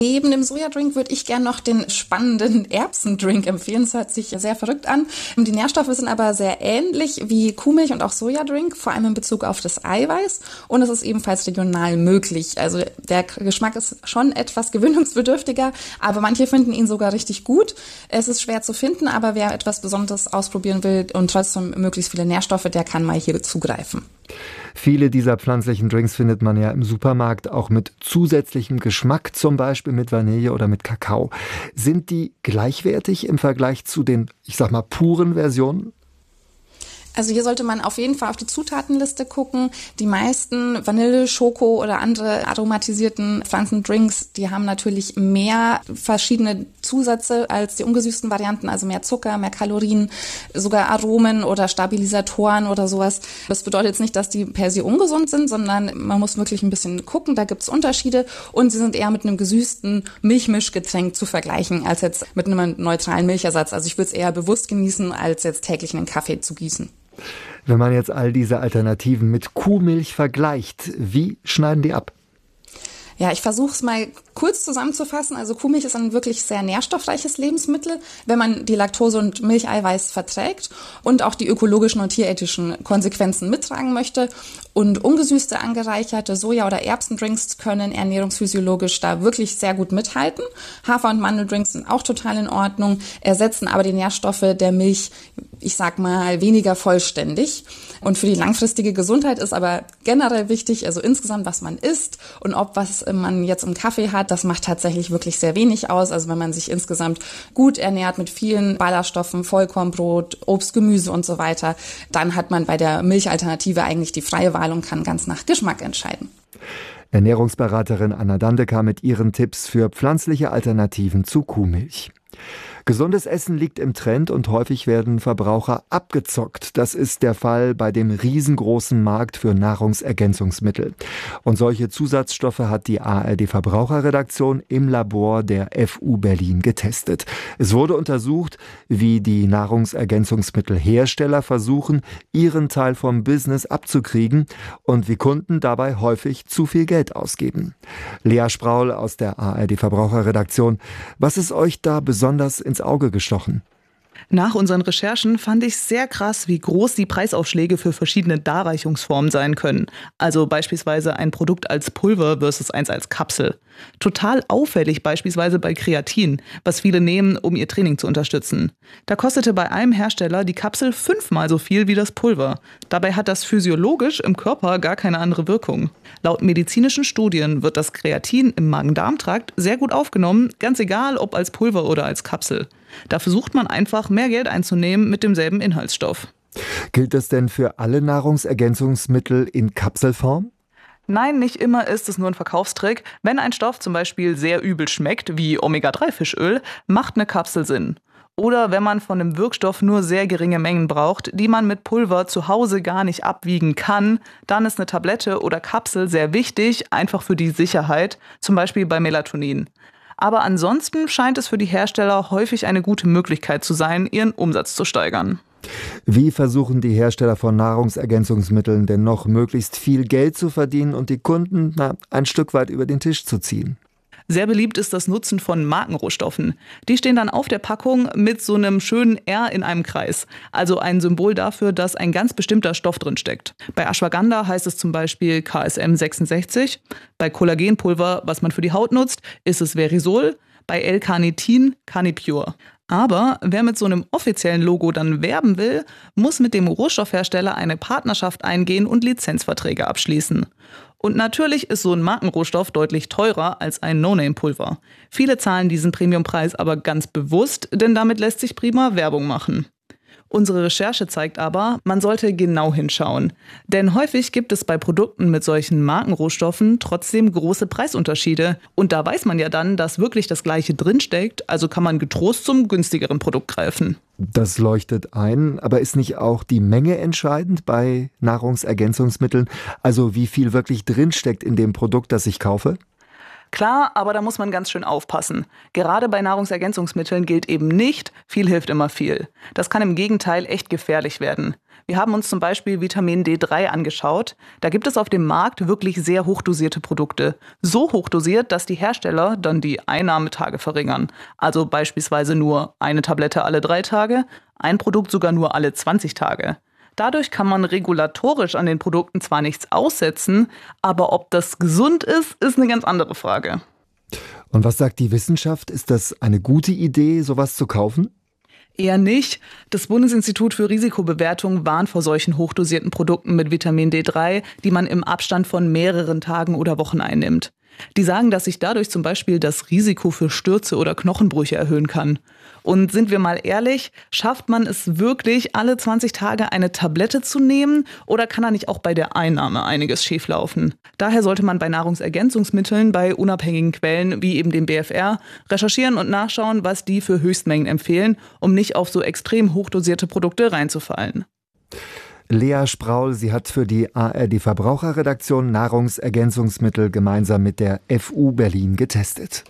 Neben dem Sojadrink würde ich gern noch den spannenden Erbsendrink empfehlen. Das hört sich sehr verrückt an. Die Nährstoffe sind aber sehr ähnlich wie Kuhmilch und auch Sojadrink, vor allem in Bezug auf das Eiweiß. Und es ist ebenfalls regional möglich. Also der Geschmack ist schon etwas gewöhnungsbedürftiger, aber manche finden ihn sogar richtig gut. Es ist schwer zu finden, aber wer etwas Besonderes ausprobieren will und trotzdem möglichst viele Nährstoffe, der kann mal hier zugreifen. Viele dieser pflanzlichen Drinks findet man ja im Supermarkt auch mit zusätzlichem Geschmack, zum Beispiel mit Vanille oder mit Kakao. Sind die gleichwertig im Vergleich zu den, puren Versionen? Also hier sollte man auf jeden Fall auf die Zutatenliste gucken. Die meisten Vanille, Schoko oder andere aromatisierten Pflanzendrinks, die haben natürlich mehr verschiedene Zusätze als die ungesüßten Varianten, also mehr Zucker, mehr Kalorien, sogar Aromen oder Stabilisatoren oder sowas. Das bedeutet jetzt nicht, dass die per se ungesund sind, sondern man muss wirklich ein bisschen gucken, da gibt's Unterschiede und sie sind eher mit einem gesüßten Milchmischgetränk zu vergleichen, als jetzt mit einem neutralen Milchersatz. Also ich würde es eher bewusst genießen, als jetzt täglich einen Kaffee zu gießen. Wenn man jetzt all diese Alternativen mit Kuhmilch vergleicht, wie schneiden die ab? Ja, ich versuche es mal kurz zusammenzufassen. Also Kuhmilch ist ein wirklich sehr nährstoffreiches Lebensmittel, wenn man die Laktose- und Milcheiweiß verträgt und auch die ökologischen und tierethischen Konsequenzen mittragen möchte. Und ungesüßte, angereicherte Soja- oder Erbsendrinks können ernährungsphysiologisch da wirklich sehr gut mithalten. Hafer- und Mandeldrinks sind auch total in Ordnung, ersetzen aber die Nährstoffe der Milch, weniger vollständig. Und für die langfristige Gesundheit ist aber generell wichtig, also insgesamt, was man isst und was man jetzt im Kaffee hat, das macht tatsächlich wirklich sehr wenig aus. Also wenn man sich insgesamt gut ernährt mit vielen Ballaststoffen, Vollkornbrot, Obst, Gemüse und so weiter, dann hat man bei der Milchalternative eigentlich die freie Wahl und kann ganz nach Geschmack entscheiden. Ernährungsberaterin Anna Dandecker mit ihren Tipps für pflanzliche Alternativen zu Kuhmilch. Gesundes Essen liegt im Trend und häufig werden Verbraucher abgezockt. Das ist der Fall bei dem riesengroßen Markt für Nahrungsergänzungsmittel. Und solche Zusatzstoffe hat die ARD-Verbraucherredaktion im Labor der FU Berlin getestet. Es wurde untersucht, wie die Nahrungsergänzungsmittelhersteller versuchen, ihren Teil vom Business abzukriegen und wie Kunden dabei häufig zu viel Geld ausgeben. Lea Spraul aus der ARD-Verbraucherredaktion. Was ist euch da besonders ins Auge gestochen? Nach unseren Recherchen fand ich sehr krass, wie groß die Preisaufschläge für verschiedene Darreichungsformen sein können. Also beispielsweise ein Produkt als Pulver versus eins als Kapsel. Total auffällig beispielsweise bei Kreatin, was viele nehmen, um ihr Training zu unterstützen. Da kostete bei einem Hersteller die Kapsel 5-mal so viel wie das Pulver. Dabei hat das physiologisch im Körper gar keine andere Wirkung. Laut medizinischen Studien wird das Kreatin im Magen-Darm-Trakt sehr gut aufgenommen, ganz egal ob als Pulver oder als Kapsel. Da versucht man einfach, mehr Geld einzunehmen mit demselben Inhaltsstoff. Gilt das denn für alle Nahrungsergänzungsmittel in Kapselform? Nein, nicht immer ist es nur ein Verkaufstrick. Wenn ein Stoff zum Beispiel sehr übel schmeckt, wie Omega-3-Fischöl, macht eine Kapsel Sinn. Oder wenn man von einem Wirkstoff nur sehr geringe Mengen braucht, die man mit Pulver zu Hause gar nicht abwiegen kann, dann ist eine Tablette oder Kapsel sehr wichtig, einfach für die Sicherheit, zum Beispiel bei Melatonin. Aber ansonsten scheint es für die Hersteller häufig eine gute Möglichkeit zu sein, ihren Umsatz zu steigern. Wie versuchen die Hersteller von Nahrungsergänzungsmitteln denn noch möglichst viel Geld zu verdienen und die Kunden ein Stück weit über den Tisch zu ziehen? Sehr beliebt ist das Nutzen von Markenrohstoffen. Die stehen dann auf der Packung mit so einem schönen R in einem Kreis. Also ein Symbol dafür, dass ein ganz bestimmter Stoff drin steckt. Bei Ashwagandha heißt es zum Beispiel KSM 66. Bei Kollagenpulver, was man für die Haut nutzt, ist es Verisol. Bei L-Carnitin Canipure. Aber wer mit so einem offiziellen Logo dann werben will, muss mit dem Rohstoffhersteller eine Partnerschaft eingehen und Lizenzverträge abschließen. Und natürlich ist so ein Markenrohstoff deutlich teurer als ein No-Name-Pulver. Viele zahlen diesen Premiumpreis aber ganz bewusst, denn damit lässt sich prima Werbung machen. Unsere Recherche zeigt aber, man sollte genau hinschauen. Denn häufig gibt es bei Produkten mit solchen Markenrohstoffen trotzdem große Preisunterschiede. Und da weiß man ja dann, dass wirklich das Gleiche drinsteckt, also kann man getrost zum günstigeren Produkt greifen. Das leuchtet ein, aber ist nicht auch die Menge entscheidend bei Nahrungsergänzungsmitteln? Also wie viel wirklich drinsteckt in dem Produkt, das ich kaufe? Klar, aber da muss man ganz schön aufpassen. Gerade bei Nahrungsergänzungsmitteln gilt eben nicht, viel hilft immer viel. Das kann im Gegenteil echt gefährlich werden. Wir haben uns zum Beispiel Vitamin D3 angeschaut. Da gibt es auf dem Markt wirklich sehr hochdosierte Produkte. So hochdosiert, dass die Hersteller dann die Einnahmetage verringern. Also beispielsweise nur eine Tablette alle 3 Tage, ein Produkt sogar nur alle 20 Tage. Dadurch kann man regulatorisch an den Produkten zwar nichts aussetzen, aber ob das gesund ist, ist eine ganz andere Frage. Und was sagt die Wissenschaft? Ist das eine gute Idee, sowas zu kaufen? Eher nicht. Das Bundesinstitut für Risikobewertung warnt vor solchen hochdosierten Produkten mit Vitamin D3, die man im Abstand von mehreren Tagen oder Wochen einnimmt. Die sagen, dass sich dadurch zum Beispiel das Risiko für Stürze oder Knochenbrüche erhöhen kann. Und sind wir mal ehrlich, schafft man es wirklich, alle 20 Tage eine Tablette zu nehmen oder kann da nicht auch bei der Einnahme einiges schieflaufen? Daher sollte man bei Nahrungsergänzungsmitteln bei unabhängigen Quellen wie eben dem BfR recherchieren und nachschauen, was die für Höchstmengen empfehlen, um nicht auf so extrem hochdosierte Produkte reinzufallen. Lea Spraul, sie hat für die ARD-Verbraucherredaktion Nahrungsergänzungsmittel gemeinsam mit der FU Berlin getestet.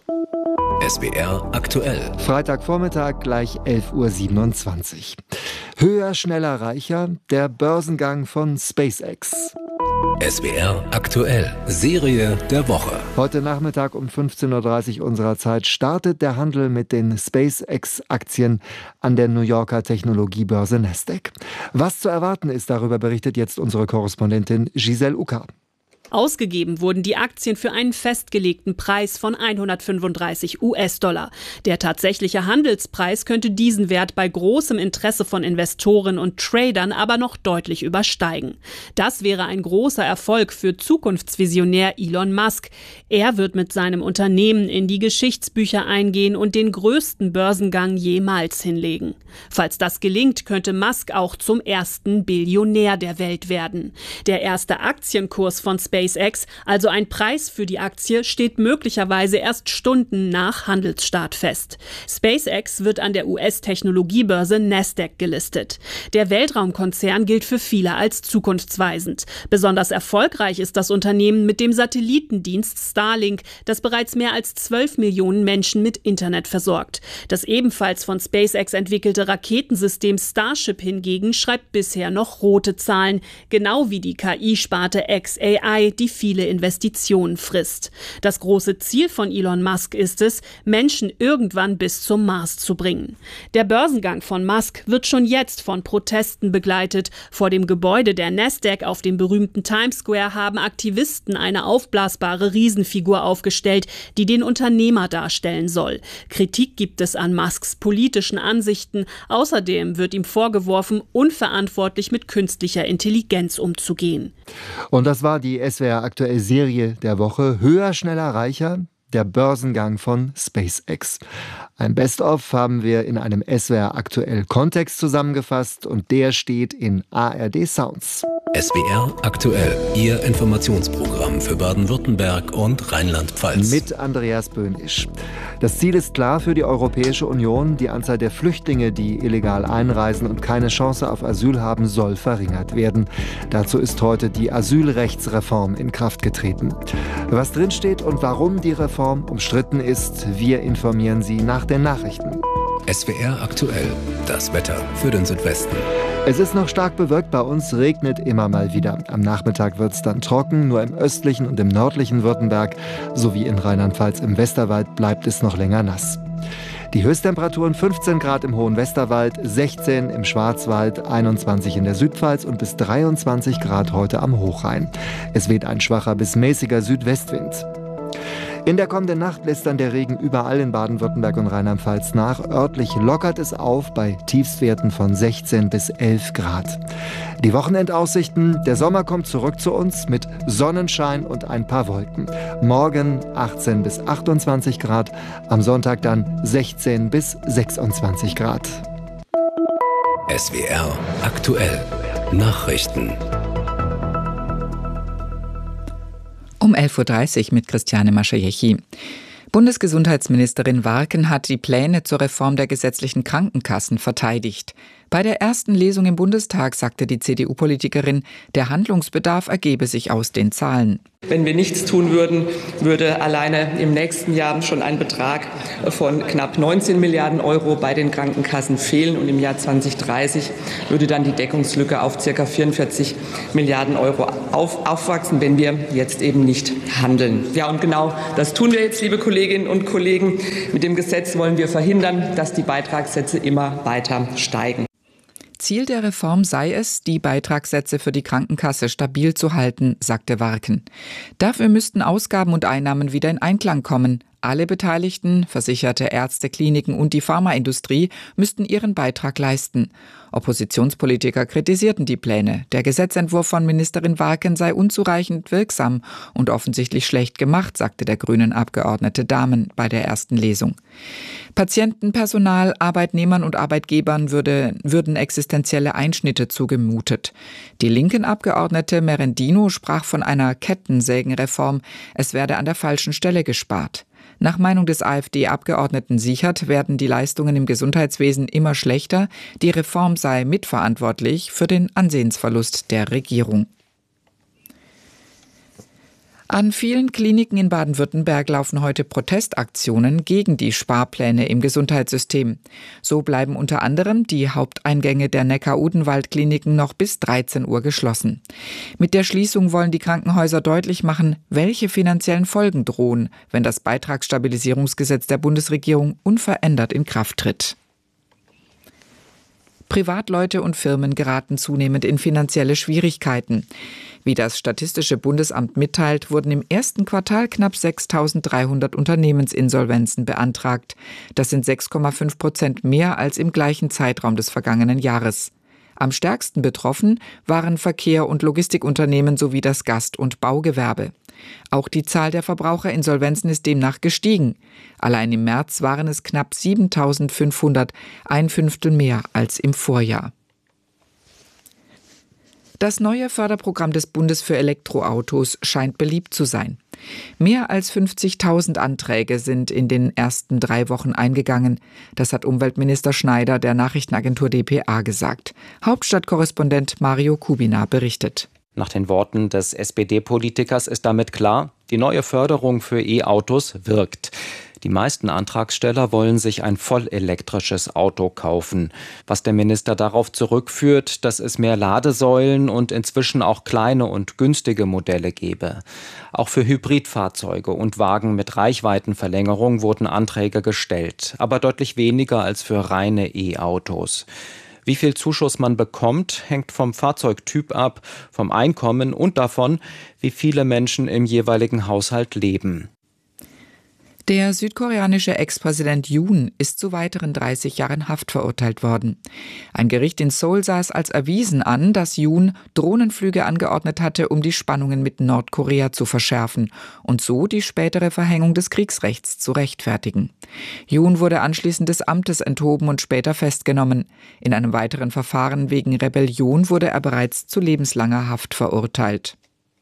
SWR aktuell. Freitagvormittag, gleich 11.27 Uhr. Höher, schneller, reicher, der Börsengang von SpaceX. SWR aktuell. Serie der Woche. Heute Nachmittag um 15.30 Uhr unserer Zeit startet der Handel mit den SpaceX-Aktien an der New Yorker Technologiebörse Nasdaq. Was zu erwarten ist, darüber berichtet jetzt unsere Korrespondentin Giselle Ucker. Ausgegeben wurden die Aktien für einen festgelegten Preis von 135 US-Dollar. Der tatsächliche Handelspreis könnte diesen Wert bei großem Interesse von Investoren und Tradern aber noch deutlich übersteigen. Das wäre ein großer Erfolg für Zukunftsvisionär Elon Musk. Er wird mit seinem Unternehmen in die Geschichtsbücher eingehen und den größten Börsengang jemals hinlegen. Falls das gelingt, könnte Musk auch zum ersten Billionär der Welt werden. Der erste Aktienkurs von SpaceX, also ein Preis für die Aktie, steht möglicherweise erst Stunden nach Handelsstart fest. SpaceX wird an der US-Technologiebörse Nasdaq gelistet. Der Weltraumkonzern gilt für viele als zukunftsweisend. Besonders erfolgreich ist das Unternehmen mit dem Satellitendienst Starlink, das bereits mehr als 12 Millionen Menschen mit Internet versorgt. Das ebenfalls von SpaceX entwickelte Raketensystem Starship hingegen schreibt bisher noch rote Zahlen, genau wie die KI-Sparte xAI, die viele Investitionen frisst. Das große Ziel von Elon Musk ist es, Menschen irgendwann bis zum Mars zu bringen. Der Börsengang von Musk wird schon jetzt von Protesten begleitet. Vor dem Gebäude der Nasdaq auf dem berühmten Times Square haben Aktivisten eine aufblasbare Riesenfigur aufgestellt, die den Unternehmer darstellen soll. Kritik gibt es an Musks politischen Ansichten. Außerdem wird ihm vorgeworfen, unverantwortlich mit künstlicher Intelligenz umzugehen. Und das war die SWR aktuell Serie der Woche. Höher, schneller, reicher. Der Börsengang von SpaceX. Ein Best-of haben wir in einem SWR aktuell Kontext zusammengefasst und der steht in ARD Sounds. SWR aktuell, Ihr Informationsprogramm für Baden-Württemberg und Rheinland-Pfalz. Mit Andreas Böhnisch. Das Ziel ist klar für die Europäische Union. Die Anzahl der Flüchtlinge, die illegal einreisen und keine Chance auf Asyl haben, soll verringert werden. Dazu ist heute die Asylrechtsreform in Kraft getreten. Was drinsteht und warum die Reform umstritten ist, wir informieren Sie nach den Nachrichten. SWR aktuell, das Wetter für den Südwesten. Es ist noch stark bewölkt, bei uns regnet immer mal wieder. Am Nachmittag wird es dann trocken, nur im östlichen und im nördlichen Württemberg sowie in Rheinland-Pfalz im Westerwald bleibt es noch länger nass. Die Höchsttemperaturen 15 Grad im Hohen Westerwald, 16 im Schwarzwald, 21 in der Südpfalz und bis 23 Grad heute am Hochrhein. Es weht ein schwacher bis mäßiger Südwestwind. In der kommenden Nacht lässt dann der Regen überall in Baden-Württemberg und Rheinland-Pfalz nach. Örtlich lockert es auf bei Tiefstwerten von 16 bis 11 Grad. Die Wochenendaussichten, der Sommer kommt zurück zu uns mit Sonnenschein und ein paar Wolken. Morgen 18 bis 28 Grad, am Sonntag dann 16 bis 26 Grad. SWR aktuell, Nachrichten. Um 11.30 Uhr mit Christiane Maschajechi. Bundesgesundheitsministerin Warken hat die Pläne zur Reform der gesetzlichen Krankenkassen verteidigt. Bei der ersten Lesung im Bundestag sagte die CDU-Politikerin, der Handlungsbedarf ergebe sich aus den Zahlen. Wenn wir nichts tun würden, würde alleine im nächsten Jahr schon ein Betrag von knapp 19 Milliarden Euro bei den Krankenkassen fehlen. Und im Jahr 2030 würde dann die Deckungslücke auf ca. 44 Milliarden Euro aufwachsen, wenn wir jetzt eben nicht handeln. Ja, und genau das tun wir jetzt, liebe Kolleginnen und Kollegen. Mit dem Gesetz wollen wir verhindern, dass die Beitragssätze immer weiter steigen. Ziel der Reform sei es, die Beitragssätze für die Krankenkasse stabil zu halten, sagte Warken. Dafür müssten Ausgaben und Einnahmen wieder in Einklang kommen. Alle Beteiligten, Versicherte, Ärzte, Kliniken und die Pharmaindustrie müssten ihren Beitrag leisten. Oppositionspolitiker kritisierten die Pläne. Der Gesetzentwurf von Ministerin Warken sei unzureichend wirksam und offensichtlich schlecht gemacht, sagte der grünen Abgeordnete Dahmen bei der ersten Lesung. Patienten, Personal, Arbeitnehmern und Arbeitgebern würden existenzielle Einschnitte zugemutet. Die linken Abgeordnete Merendino sprach von einer Kettensägenreform. Es werde an der falschen Stelle gespart. Nach Meinung des AfD-Abgeordneten Sichert werden die Leistungen im Gesundheitswesen immer schlechter. Die Reform sei mitverantwortlich für den Ansehensverlust der Regierung. An vielen Kliniken in Baden-Württemberg laufen heute Protestaktionen gegen die Sparpläne im Gesundheitssystem. So bleiben unter anderem die Haupteingänge der Neckar-Odenwald-Kliniken noch bis 13 Uhr geschlossen. Mit der Schließung wollen die Krankenhäuser deutlich machen, welche finanziellen Folgen drohen, wenn das Beitragsstabilisierungsgesetz der Bundesregierung unverändert in Kraft tritt. Privatleute und Firmen geraten zunehmend in finanzielle Schwierigkeiten. Wie das Statistische Bundesamt mitteilt, wurden im ersten Quartal knapp 6.300 Unternehmensinsolvenzen beantragt. Das sind 6,5% mehr als im gleichen Zeitraum des vergangenen Jahres. Am stärksten betroffen waren Verkehr- und Logistikunternehmen sowie das Gast- und Baugewerbe. Auch die Zahl der Verbraucherinsolvenzen ist demnach gestiegen. Allein im März waren es knapp 7.500, ein Fünftel mehr als im Vorjahr. Das neue Förderprogramm des Bundes für Elektroautos scheint beliebt zu sein. Mehr als 50.000 Anträge sind in den ersten 3 Wochen eingegangen. Das hat Umweltminister Schneider der Nachrichtenagentur dpa gesagt. Hauptstadtkorrespondent Mario Kubina berichtet. Nach den Worten des SPD-Politikers ist damit klar, die neue Förderung für E-Autos wirkt. Die meisten Antragsteller wollen sich ein vollelektrisches Auto kaufen. Was der Minister darauf zurückführt, dass es mehr Ladesäulen und inzwischen auch kleine und günstige Modelle gebe. Auch für Hybridfahrzeuge und Wagen mit Reichweitenverlängerung wurden Anträge gestellt, aber deutlich weniger als für reine E-Autos. Wie viel Zuschuss man bekommt, hängt vom Fahrzeugtyp ab, vom Einkommen und davon, wie viele Menschen im jeweiligen Haushalt leben. Der südkoreanische Ex-Präsident Yoon ist zu weiteren 30 Jahren Haft verurteilt worden. Ein Gericht in Seoul sah es als erwiesen an, dass Yoon Drohnenflüge angeordnet hatte, um die Spannungen mit Nordkorea zu verschärfen und so die spätere Verhängung des Kriegsrechts zu rechtfertigen. Yoon wurde anschließend des Amtes enthoben und später festgenommen. In einem weiteren Verfahren wegen Rebellion wurde er bereits zu lebenslanger Haft verurteilt.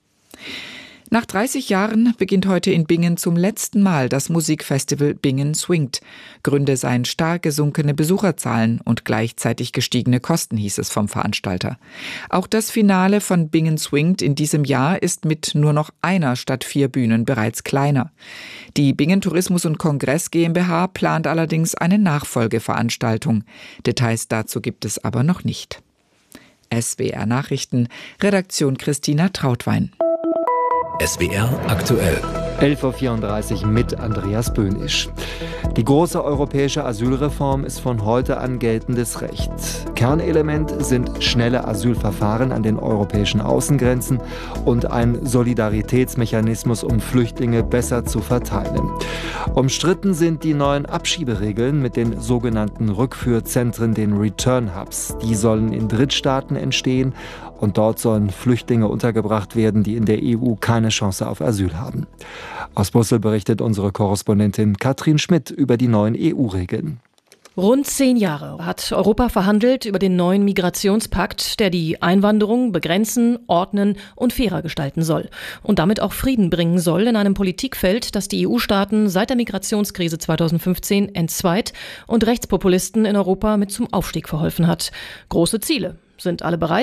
Nach 30 Jahren beginnt heute in Bingen zum letzten Mal das Musikfestival Bingen Swingt. Gründe seien stark gesunkene Besucherzahlen und gleichzeitig gestiegene Kosten, hieß es vom Veranstalter. Auch das Finale von Bingen Swingt in diesem Jahr ist mit nur noch einer statt 4 Bühnen bereits kleiner. Die Bingen Tourismus und Kongress GmbH plant allerdings eine Nachfolgeveranstaltung. Details dazu gibt es aber noch nicht. SWR Nachrichten, Redaktion Christina Trautwein. SWR aktuell. 11.34 Uhr mit Andreas Böhnisch. Die große europäische Asylreform ist von heute an geltendes Recht. Kernelement sind schnelle Asylverfahren an den europäischen Außengrenzen und ein Solidaritätsmechanismus, um Flüchtlinge besser zu verteilen. Umstritten sind die neuen Abschieberegeln mit den sogenannten Rückführzentren, den Return Hubs. Die sollen in Drittstaaten entstehen und dort sollen Flüchtlinge untergebracht werden, die in der EU keine Chance auf Asyl haben. Aus Brüssel berichtet unsere Korrespondentin Katrin Schmidt über die neuen EU-Regeln. Rund 10 Jahre hat Europa verhandelt über den neuen Migrationspakt, der die Einwanderung begrenzen, ordnen und fairer gestalten soll. Und damit auch Frieden bringen soll in einem Politikfeld, das die EU-Staaten seit der Migrationskrise 2015 entzweit und Rechtspopulisten in Europa mit zum Aufstieg verholfen hat. Große Ziele. Sind alle bereit?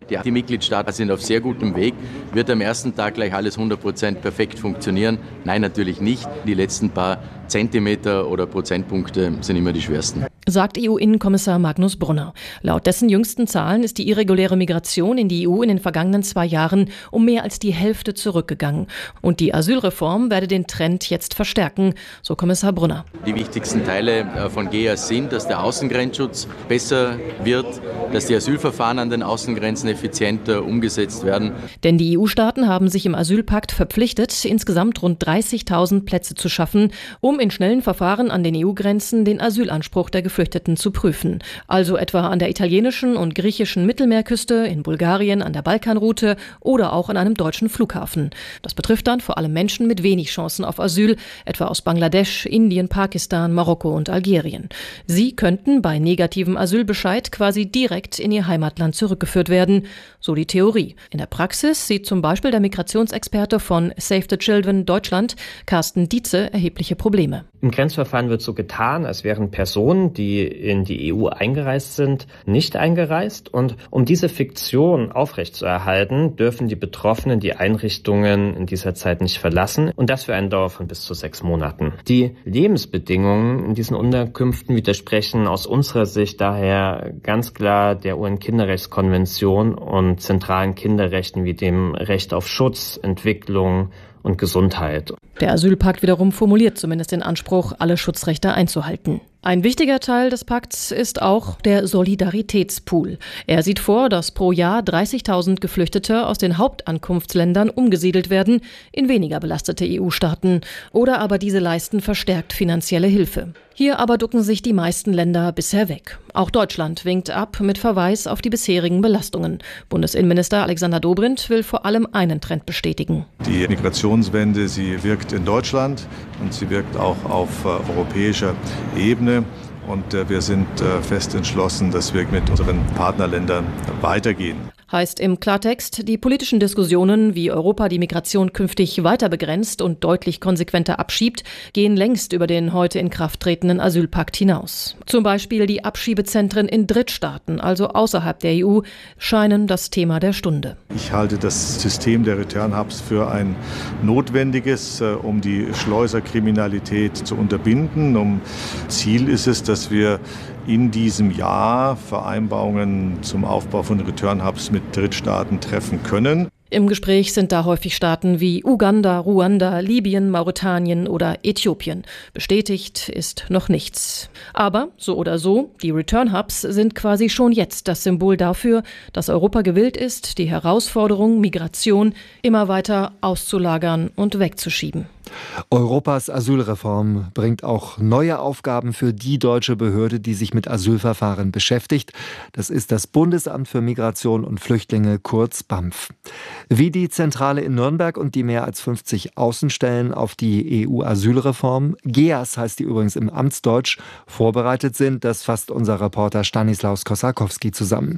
Die Mitgliedstaaten sind auf sehr gutem Weg. Wird am ersten Tag gleich alles 100% perfekt funktionieren? Nein, natürlich nicht. Die letzten paar Zentimeter oder Prozentpunkte sind immer die schwersten. Sagt EU-Innenkommissar Magnus Brunner. Laut dessen jüngsten Zahlen ist die irreguläre Migration in die EU in den vergangenen 2 Jahren um mehr als die Hälfte zurückgegangen. Und die Asylreform werde den Trend jetzt verstärken, so Kommissar Brunner. Die wichtigsten Teile von GEAS sind, dass der Außengrenzschutz besser wird, dass die Asylverfahren an den Außengrenzen effizienter umgesetzt werden. Denn die EU-Staaten haben sich im Asylpakt verpflichtet, insgesamt rund 30.000 Plätze zu schaffen, um in schnellen Verfahren an den EU-Grenzen den Asylanspruch der Geflüchteten zu prüfen. Also etwa an der italienischen und griechischen Mittelmeerküste, in Bulgarien an der Balkanroute oder auch an einem deutschen Flughafen. Das betrifft dann vor allem Menschen mit wenig Chancen auf Asyl, etwa aus Bangladesch, Indien, Pakistan, Marokko und Algerien. Sie könnten bei negativem Asylbescheid quasi direkt in ihr Heimatland zurückgeführt werden, so die Theorie. In der Praxis sieht zum Beispiel der Migrationsexperte von Save the Children Deutschland, Carsten Dietze, erhebliche Probleme. Im Grenzverfahren wird so getan, als wären Personen, die in die EU eingereist sind, nicht eingereist. Und um diese Fiktion aufrechtzuerhalten, dürfen die Betroffenen die Einrichtungen in dieser Zeit nicht verlassen. Und das für eine Dauer von bis zu 6 Monaten. Die Lebensbedingungen in diesen Unterkünften widersprechen aus unserer Sicht daher ganz klar der UN-Kinderrechtskonvention und zentralen Kinderrechten wie dem Recht auf Schutz, Entwicklung und Gesundheit. Der Asylpakt wiederum formuliert zumindest den Anspruch, alle Schutzrechte einzuhalten. Ein wichtiger Teil des Pakts ist auch der Solidaritätspool. Er sieht vor, dass pro Jahr 30.000 Geflüchtete aus den Hauptankunftsländern umgesiedelt werden in weniger belastete EU-Staaten. Oder aber diese leisten verstärkt finanzielle Hilfe. Hier aber ducken sich die meisten Länder bisher weg. Auch Deutschland winkt ab mit Verweis auf die bisherigen Belastungen. Bundesinnenminister Alexander Dobrindt will vor allem einen Trend bestätigen. Die Migrationswende, sie wirkt in Deutschland und sie wirkt auch auf europäischer Ebene. Und wir sind fest entschlossen, dass wir mit unseren Partnerländern weitergehen. Heißt im Klartext, die politischen Diskussionen, wie Europa die Migration künftig weiter begrenzt und deutlich konsequenter abschiebt, gehen längst über den heute in Kraft tretenden Asylpakt hinaus. Zum Beispiel die Abschiebezentren in Drittstaaten, also außerhalb der EU, scheinen das Thema der Stunde. Ich halte das System der Return Hubs für ein notwendiges, um die Schleuserkriminalität zu unterbinden. Ziel ist es, dass wir in diesem Jahr Vereinbarungen zum Aufbau von Return Hubs mit Drittstaaten treffen können. Im Gespräch sind da häufig Staaten wie Uganda, Ruanda, Libyen, Mauretanien oder Äthiopien. Bestätigt ist noch nichts. Aber so oder so, die Return Hubs sind quasi schon jetzt das Symbol dafür, dass Europa gewillt ist, die Herausforderung Migration immer weiter auszulagern und wegzuschieben. Europas Asylreform bringt auch neue Aufgaben für die deutsche Behörde, die sich mit Asylverfahren beschäftigt. Das ist das Bundesamt für Migration und Flüchtlinge, kurz BAMF. Wie die Zentrale in Nürnberg und die mehr als 50 Außenstellen auf die EU-Asylreform, GEAS heißt die übrigens im Amtsdeutsch, vorbereitet sind, das fasst unser Reporter Stanislaus Kosakowski zusammen.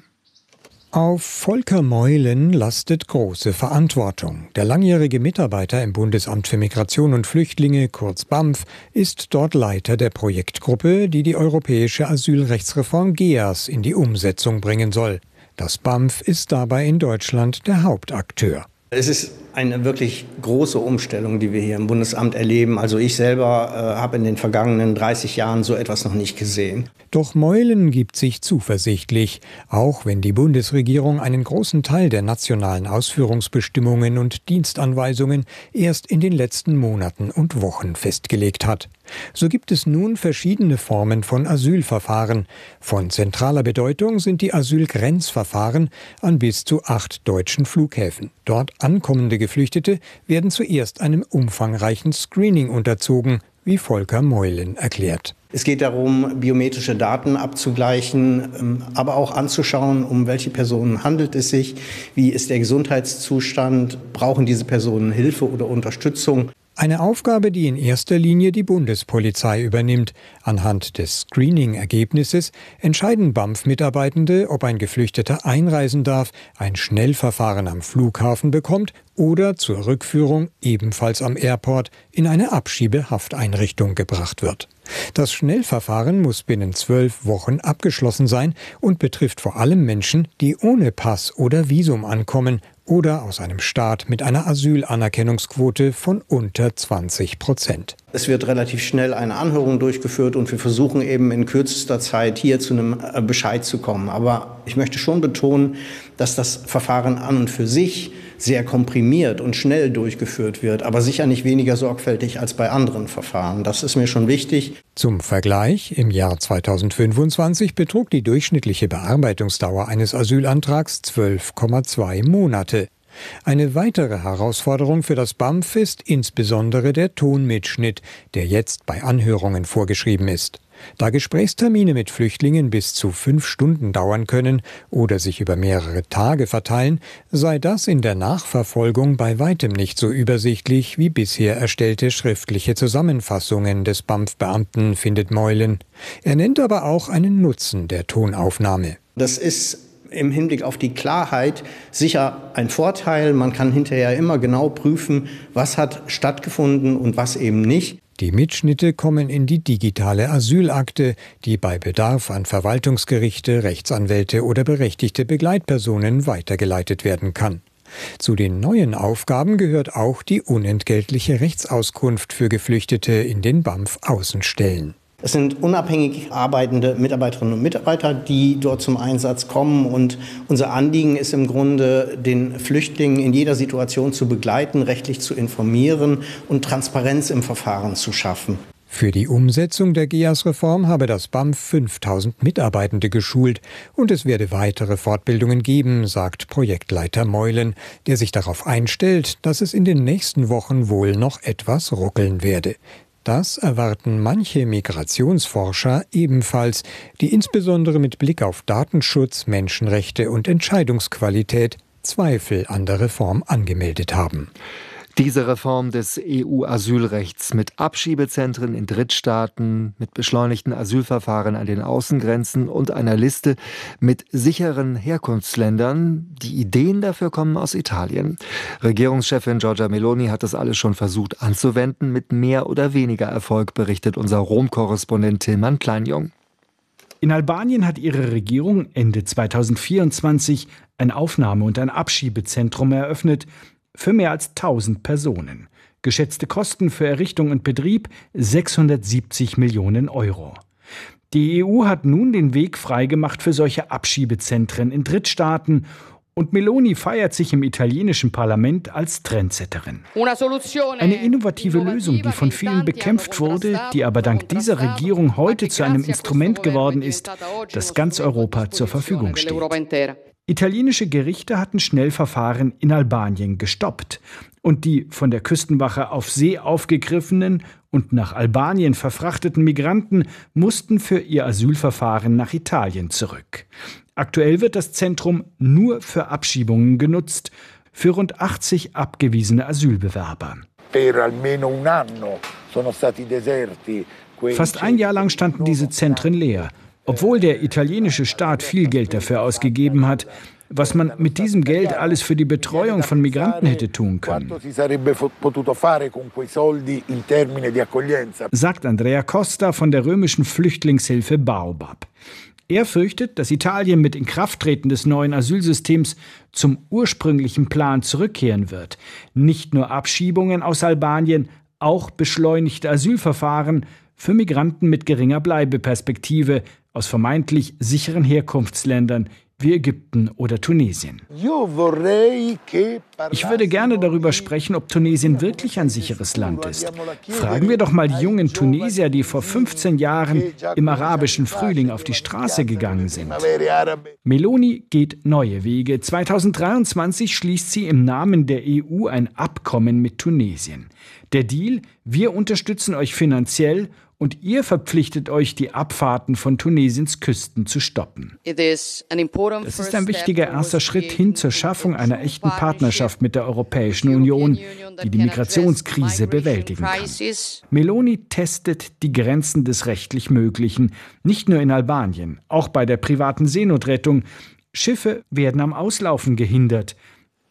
Auf Volker Meulen lastet große Verantwortung. Der langjährige Mitarbeiter im Bundesamt für Migration und Flüchtlinge, kurz BAMF, ist dort Leiter der Projektgruppe, die die europäische Asylrechtsreform GEAS in die Umsetzung bringen soll. Das BAMF ist dabei in Deutschland der Hauptakteur. Es ist eine wirklich große Umstellung, die wir hier im Bundesamt erleben. Also ich selber habe in den vergangenen 30 Jahren so etwas noch nicht gesehen. Doch Meulen gibt sich zuversichtlich, auch wenn die Bundesregierung einen großen Teil der nationalen Ausführungsbestimmungen und Dienstanweisungen erst in den letzten Monaten und Wochen festgelegt hat. So gibt es nun verschiedene Formen von Asylverfahren. Von zentraler Bedeutung sind die Asylgrenzverfahren an bis zu 8 deutschen Flughäfen. Dort ankommende Geflüchtete werden zuerst einem umfangreichen Screening unterzogen, wie Volker Meulen erklärt. Es geht darum, biometrische Daten abzugleichen, aber auch anzuschauen, um welche Personen handelt es sich, wie ist der Gesundheitszustand, brauchen diese Personen Hilfe oder Unterstützung. Eine Aufgabe, die in erster Linie die Bundespolizei übernimmt. Anhand des Screening-Ergebnisses entscheiden BAMF-Mitarbeitende, ob ein Geflüchteter einreisen darf, ein Schnellverfahren am Flughafen bekommt oder zur Rückführung ebenfalls am Airport in eine Abschiebehafteinrichtung gebracht wird. Das Schnellverfahren muss binnen 12 Wochen abgeschlossen sein und betrifft vor allem Menschen, die ohne Pass oder Visum ankommen oder aus einem Staat mit einer Asylanerkennungsquote von unter 20%. Es wird relativ schnell eine Anhörung durchgeführt und wir versuchen eben in kürzester Zeit hier zu einem Bescheid zu kommen. Aber ich möchte schon betonen, dass das Verfahren an und für sich sehr komprimiert und schnell durchgeführt wird, aber sicher nicht weniger sorgfältig als bei anderen Verfahren. Das ist mir schon wichtig. Zum Vergleich, im Jahr 2025 betrug die durchschnittliche Bearbeitungsdauer eines Asylantrags 12,2 Monate. Eine weitere Herausforderung für das BAMF ist insbesondere der Tonmitschnitt, der jetzt bei Anhörungen vorgeschrieben ist. Da Gesprächstermine mit Flüchtlingen bis zu 5 Stunden dauern können oder sich über mehrere Tage verteilen, sei das in der Nachverfolgung bei weitem nicht so übersichtlich wie bisher erstellte schriftliche Zusammenfassungen des BAMF-Beamten, findet Meulen. Er nennt aber auch einen Nutzen der Tonaufnahme. Das ist im Hinblick auf die Klarheit sicher ein Vorteil. Man kann hinterher immer genau prüfen, was hat stattgefunden und was eben nicht. Die Mitschnitte kommen in die digitale Asylakte, die bei Bedarf an Verwaltungsgerichte, Rechtsanwälte oder berechtigte Begleitpersonen weitergeleitet werden kann. Zu den neuen Aufgaben gehört auch die unentgeltliche Rechtsauskunft für Geflüchtete in den BAMF-Außenstellen. Es sind unabhängig arbeitende Mitarbeiterinnen und Mitarbeiter, die dort zum Einsatz kommen. Und unser Anliegen ist im Grunde, den Flüchtlingen in jeder Situation zu begleiten, rechtlich zu informieren und Transparenz im Verfahren zu schaffen. Für die Umsetzung der GEAS-Reform habe das BAMF 5000 Mitarbeitende geschult und es werde weitere Fortbildungen geben, sagt Projektleiter Meulen, der sich darauf einstellt, dass es in den nächsten Wochen wohl noch etwas ruckeln werde. Das erwarten manche Migrationsforscher ebenfalls, die insbesondere mit Blick auf Datenschutz, Menschenrechte und Entscheidungsqualität Zweifel an der Reform angemeldet haben. Diese Reform des EU-Asylrechts mit Abschiebezentren in Drittstaaten, mit beschleunigten Asylverfahren an den Außengrenzen und einer Liste mit sicheren Herkunftsländern. Die Ideen dafür kommen aus Italien. Regierungschefin Giorgia Meloni hat das alles schon versucht anzuwenden, mit mehr oder weniger Erfolg, berichtet unser Rom-Korrespondent Tilman Kleinjung. In Albanien hat ihre Regierung Ende 2024 ein Aufnahme- und ein Abschiebezentrum eröffnet, für mehr als 1000 Personen. Geschätzte Kosten für Errichtung und Betrieb 670 Millionen Euro. Die EU hat nun den Weg freigemacht für solche Abschiebezentren in Drittstaaten und Meloni feiert sich im italienischen Parlament als Trendsetterin. Eine innovative Lösung, die von vielen bekämpft wurde, die aber dank dieser Regierung heute zu einem Instrument geworden ist, das ganz Europa zur Verfügung steht. Italienische Gerichte hatten Schnellverfahren in Albanien gestoppt und die von der Küstenwache auf See aufgegriffenen und nach Albanien verfrachteten Migranten mussten für ihr Asylverfahren nach Italien zurück. Aktuell wird das Zentrum nur für Abschiebungen genutzt, für rund 80 abgewiesene Asylbewerber. Fast ein Jahr lang standen diese Zentren leer, obwohl der italienische Staat viel Geld dafür ausgegeben hat, was man mit diesem Geld alles für die Betreuung von Migranten hätte tun können. Sagt Andrea Costa von der römischen Flüchtlingshilfe Baobab. Er fürchtet, dass Italien mit Inkrafttreten des neuen Asylsystems zum ursprünglichen Plan zurückkehren wird. Nicht nur Abschiebungen aus Albanien, auch beschleunigte Asylverfahren für Migranten mit geringer Bleibeperspektive aus vermeintlich sicheren Herkunftsländern wie Ägypten oder Tunesien. Ich würde gerne darüber sprechen, ob Tunesien wirklich ein sicheres Land ist. Fragen wir doch mal die jungen Tunesier, die vor 15 Jahren im arabischen Frühling auf die Straße gegangen sind. Meloni geht neue Wege. 2023 schließt sie im Namen der EU ein Abkommen mit Tunesien. Der Deal: wir unterstützen euch finanziell und ihr verpflichtet euch, die Abfahrten von Tunesiens Küsten zu stoppen. Das ist ein wichtiger erster Schritt hin zur Schaffung einer echten Partnerschaft mit der Europäischen Union, die die Migrationskrise bewältigen kann. Meloni testet die Grenzen des rechtlich Möglichen, nicht nur in Albanien, auch bei der privaten Seenotrettung. Schiffe werden am Auslaufen gehindert.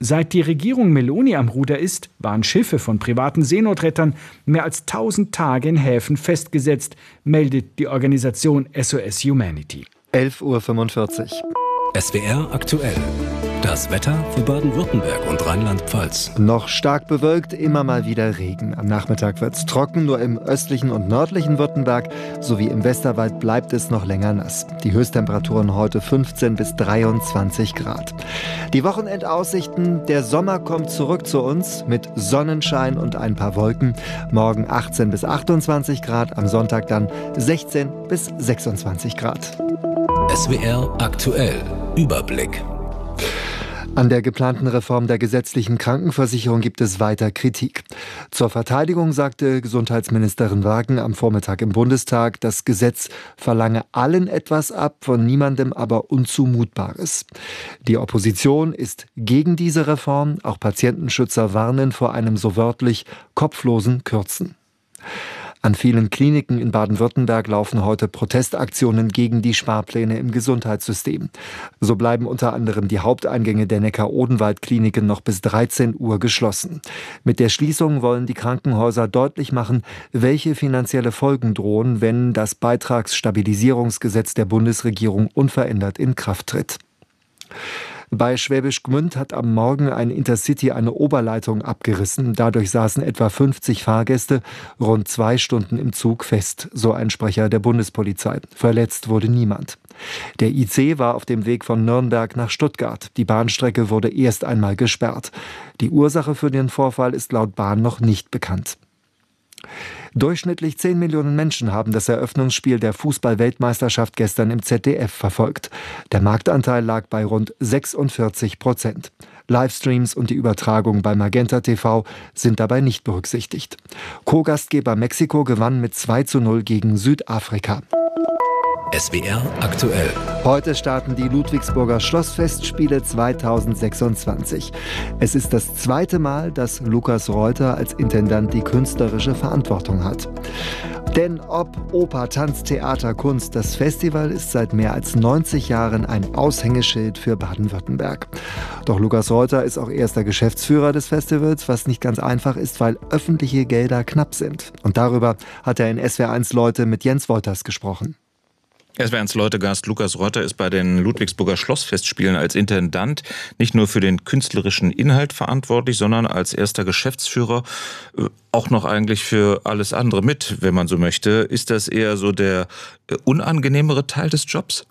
Seit die Regierung Meloni am Ruder ist, waren Schiffe von privaten Seenotrettern mehr als 1000 Tage in Häfen festgesetzt, meldet die Organisation SOS Humanity. 11:45 Uhr. SWR aktuell. Das Wetter für Baden-Württemberg und Rheinland-Pfalz. Noch stark bewölkt, immer mal wieder Regen. Am Nachmittag wird es trocken, nur im östlichen und nördlichen Württemberg sowie im Westerwald bleibt es noch länger nass. Die Höchsttemperaturen heute 15 bis 23 Grad. Die Wochenendaussichten, der Sommer kommt zurück zu uns mit Sonnenschein und ein paar Wolken. Morgen 18 bis 28 Grad, am Sonntag dann 16 bis 26 Grad. SWR aktuell. Überblick. An der geplanten Reform der gesetzlichen Krankenversicherung gibt es weiter Kritik. Zur Verteidigung sagte Gesundheitsministerin Wagen am Vormittag im Bundestag, das Gesetz verlange allen etwas ab, von niemandem aber Unzumutbares. Die Opposition ist gegen diese Reform. Auch Patientenschützer warnen vor einem so wörtlich kopflosen Kürzen. An vielen Kliniken in Baden-Württemberg laufen heute Protestaktionen gegen die Sparpläne im Gesundheitssystem. So bleiben unter anderem die Haupteingänge der Neckar-Odenwald-Kliniken noch bis 13 Uhr geschlossen. Mit der Schließung wollen die Krankenhäuser deutlich machen, welche finanzielle Folgen drohen, wenn das Beitragsstabilisierungsgesetz der Bundesregierung unverändert in Kraft tritt. Bei Schwäbisch Gmünd hat am Morgen ein Intercity eine Oberleitung abgerissen. Dadurch saßen etwa 50 Fahrgäste rund 2 Stunden im Zug fest, so ein Sprecher der Bundespolizei. Verletzt wurde niemand. Der IC war auf dem Weg von Nürnberg nach Stuttgart. Die Bahnstrecke wurde erst einmal gesperrt. Die Ursache für den Vorfall ist laut Bahn noch nicht bekannt. Durchschnittlich 10 Millionen Menschen haben das Eröffnungsspiel der Fußball-Weltmeisterschaft gestern im ZDF verfolgt. Der Marktanteil lag bei rund 46%. Livestreams und die Übertragung bei Magenta TV sind dabei nicht berücksichtigt. Co-Gastgeber Mexiko gewann mit 2:0 gegen Südafrika. SWR aktuell. Heute starten die Ludwigsburger Schlossfestspiele 2026. Es ist das zweite Mal, dass Lukas Reuter als Intendant die künstlerische Verantwortung hat. Denn ob Oper, Tanz, Theater, Kunst, das Festival ist seit mehr als 90 Jahren ein Aushängeschild für Baden-Württemberg. Doch Lukas Reuter ist auch erster Geschäftsführer des Festivals, was nicht ganz einfach ist, weil öffentliche Gelder knapp sind. Und darüber hat er in SWR1 Leute mit Jens Wolters gesprochen. SWR1 Leute-Gast Lukas Reuter ist bei den Ludwigsburger Schlossfestspielen als Intendant nicht nur für den künstlerischen Inhalt verantwortlich, sondern als erster Geschäftsführer auch noch eigentlich für alles andere mit, wenn man so möchte. Ist das eher so der unangenehmere Teil des Jobs?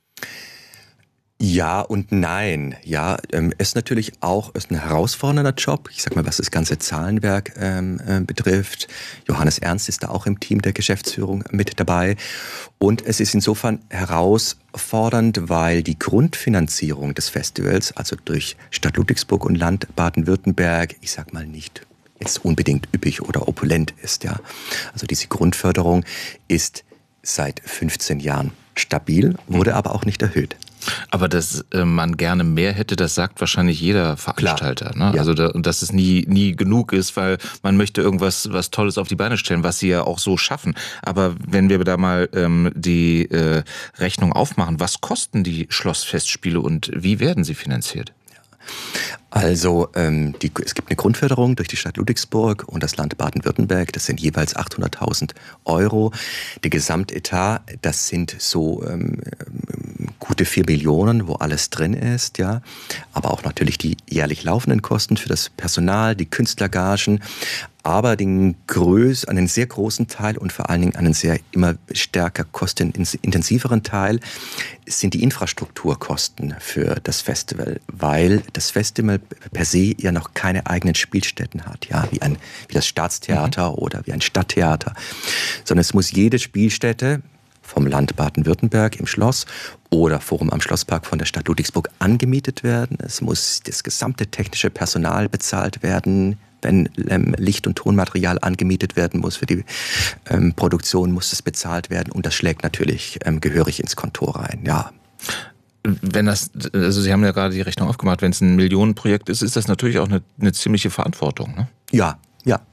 Ja und nein. Ja, ist natürlich auch ein herausfordernder Job. Ich sag mal, was das ganze Zahlenwerk betrifft. Johannes Ernst ist da auch im Team der Geschäftsführung mit dabei. Und es ist insofern herausfordernd, weil die Grundfinanzierung des Festivals, also durch Stadt Ludwigsburg und Land Baden-Württemberg, ich sag mal nicht jetzt unbedingt üppig oder opulent ist. Ja, also diese Grundförderung ist seit 15 Jahren stabil, wurde aber auch nicht erhöht. Aber dass man gerne mehr hätte, das sagt wahrscheinlich jeder Veranstalter. Ne? Ja. Also dass es nie genug ist, weil man möchte irgendwas was Tolles auf die Beine stellen, was sie ja auch so schaffen. Aber wenn wir da mal die Rechnung aufmachen, was kosten die Schlossfestspiele und wie werden sie finanziert? Also es gibt eine Grundförderung durch die Stadt Ludwigsburg und das Land Baden-Württemberg. Das sind jeweils 800.000 €. Der Gesamtetat, das sind so gute 4 Millionen, wo alles drin ist, ja. Aber auch natürlich die jährlich laufenden Kosten für das Personal, die Künstlergagen. Aber einen sehr großen Teil und vor allen Dingen einen sehr immer stärker kostenintensiveren Teil sind die Infrastrukturkosten für das Festival, weil das Festival per se ja noch keine eigenen Spielstätten hat, ja, wie das Staatstheater oder wie ein Stadttheater, sondern es muss jede Spielstätte vom Land Baden-Württemberg im Schloss oder Forum am Schlosspark von der Stadt Ludwigsburg angemietet werden. Es muss das gesamte technische Personal bezahlt werden. Wenn Licht- und Tonmaterial angemietet werden muss für die Produktion, muss es bezahlt werden. Und das schlägt natürlich gehörig ins Konto rein, ja. Also Sie haben ja gerade die Rechnung aufgemacht, wenn es ein Millionenprojekt ist, ist das natürlich auch eine ziemliche Verantwortung, ne? Ja.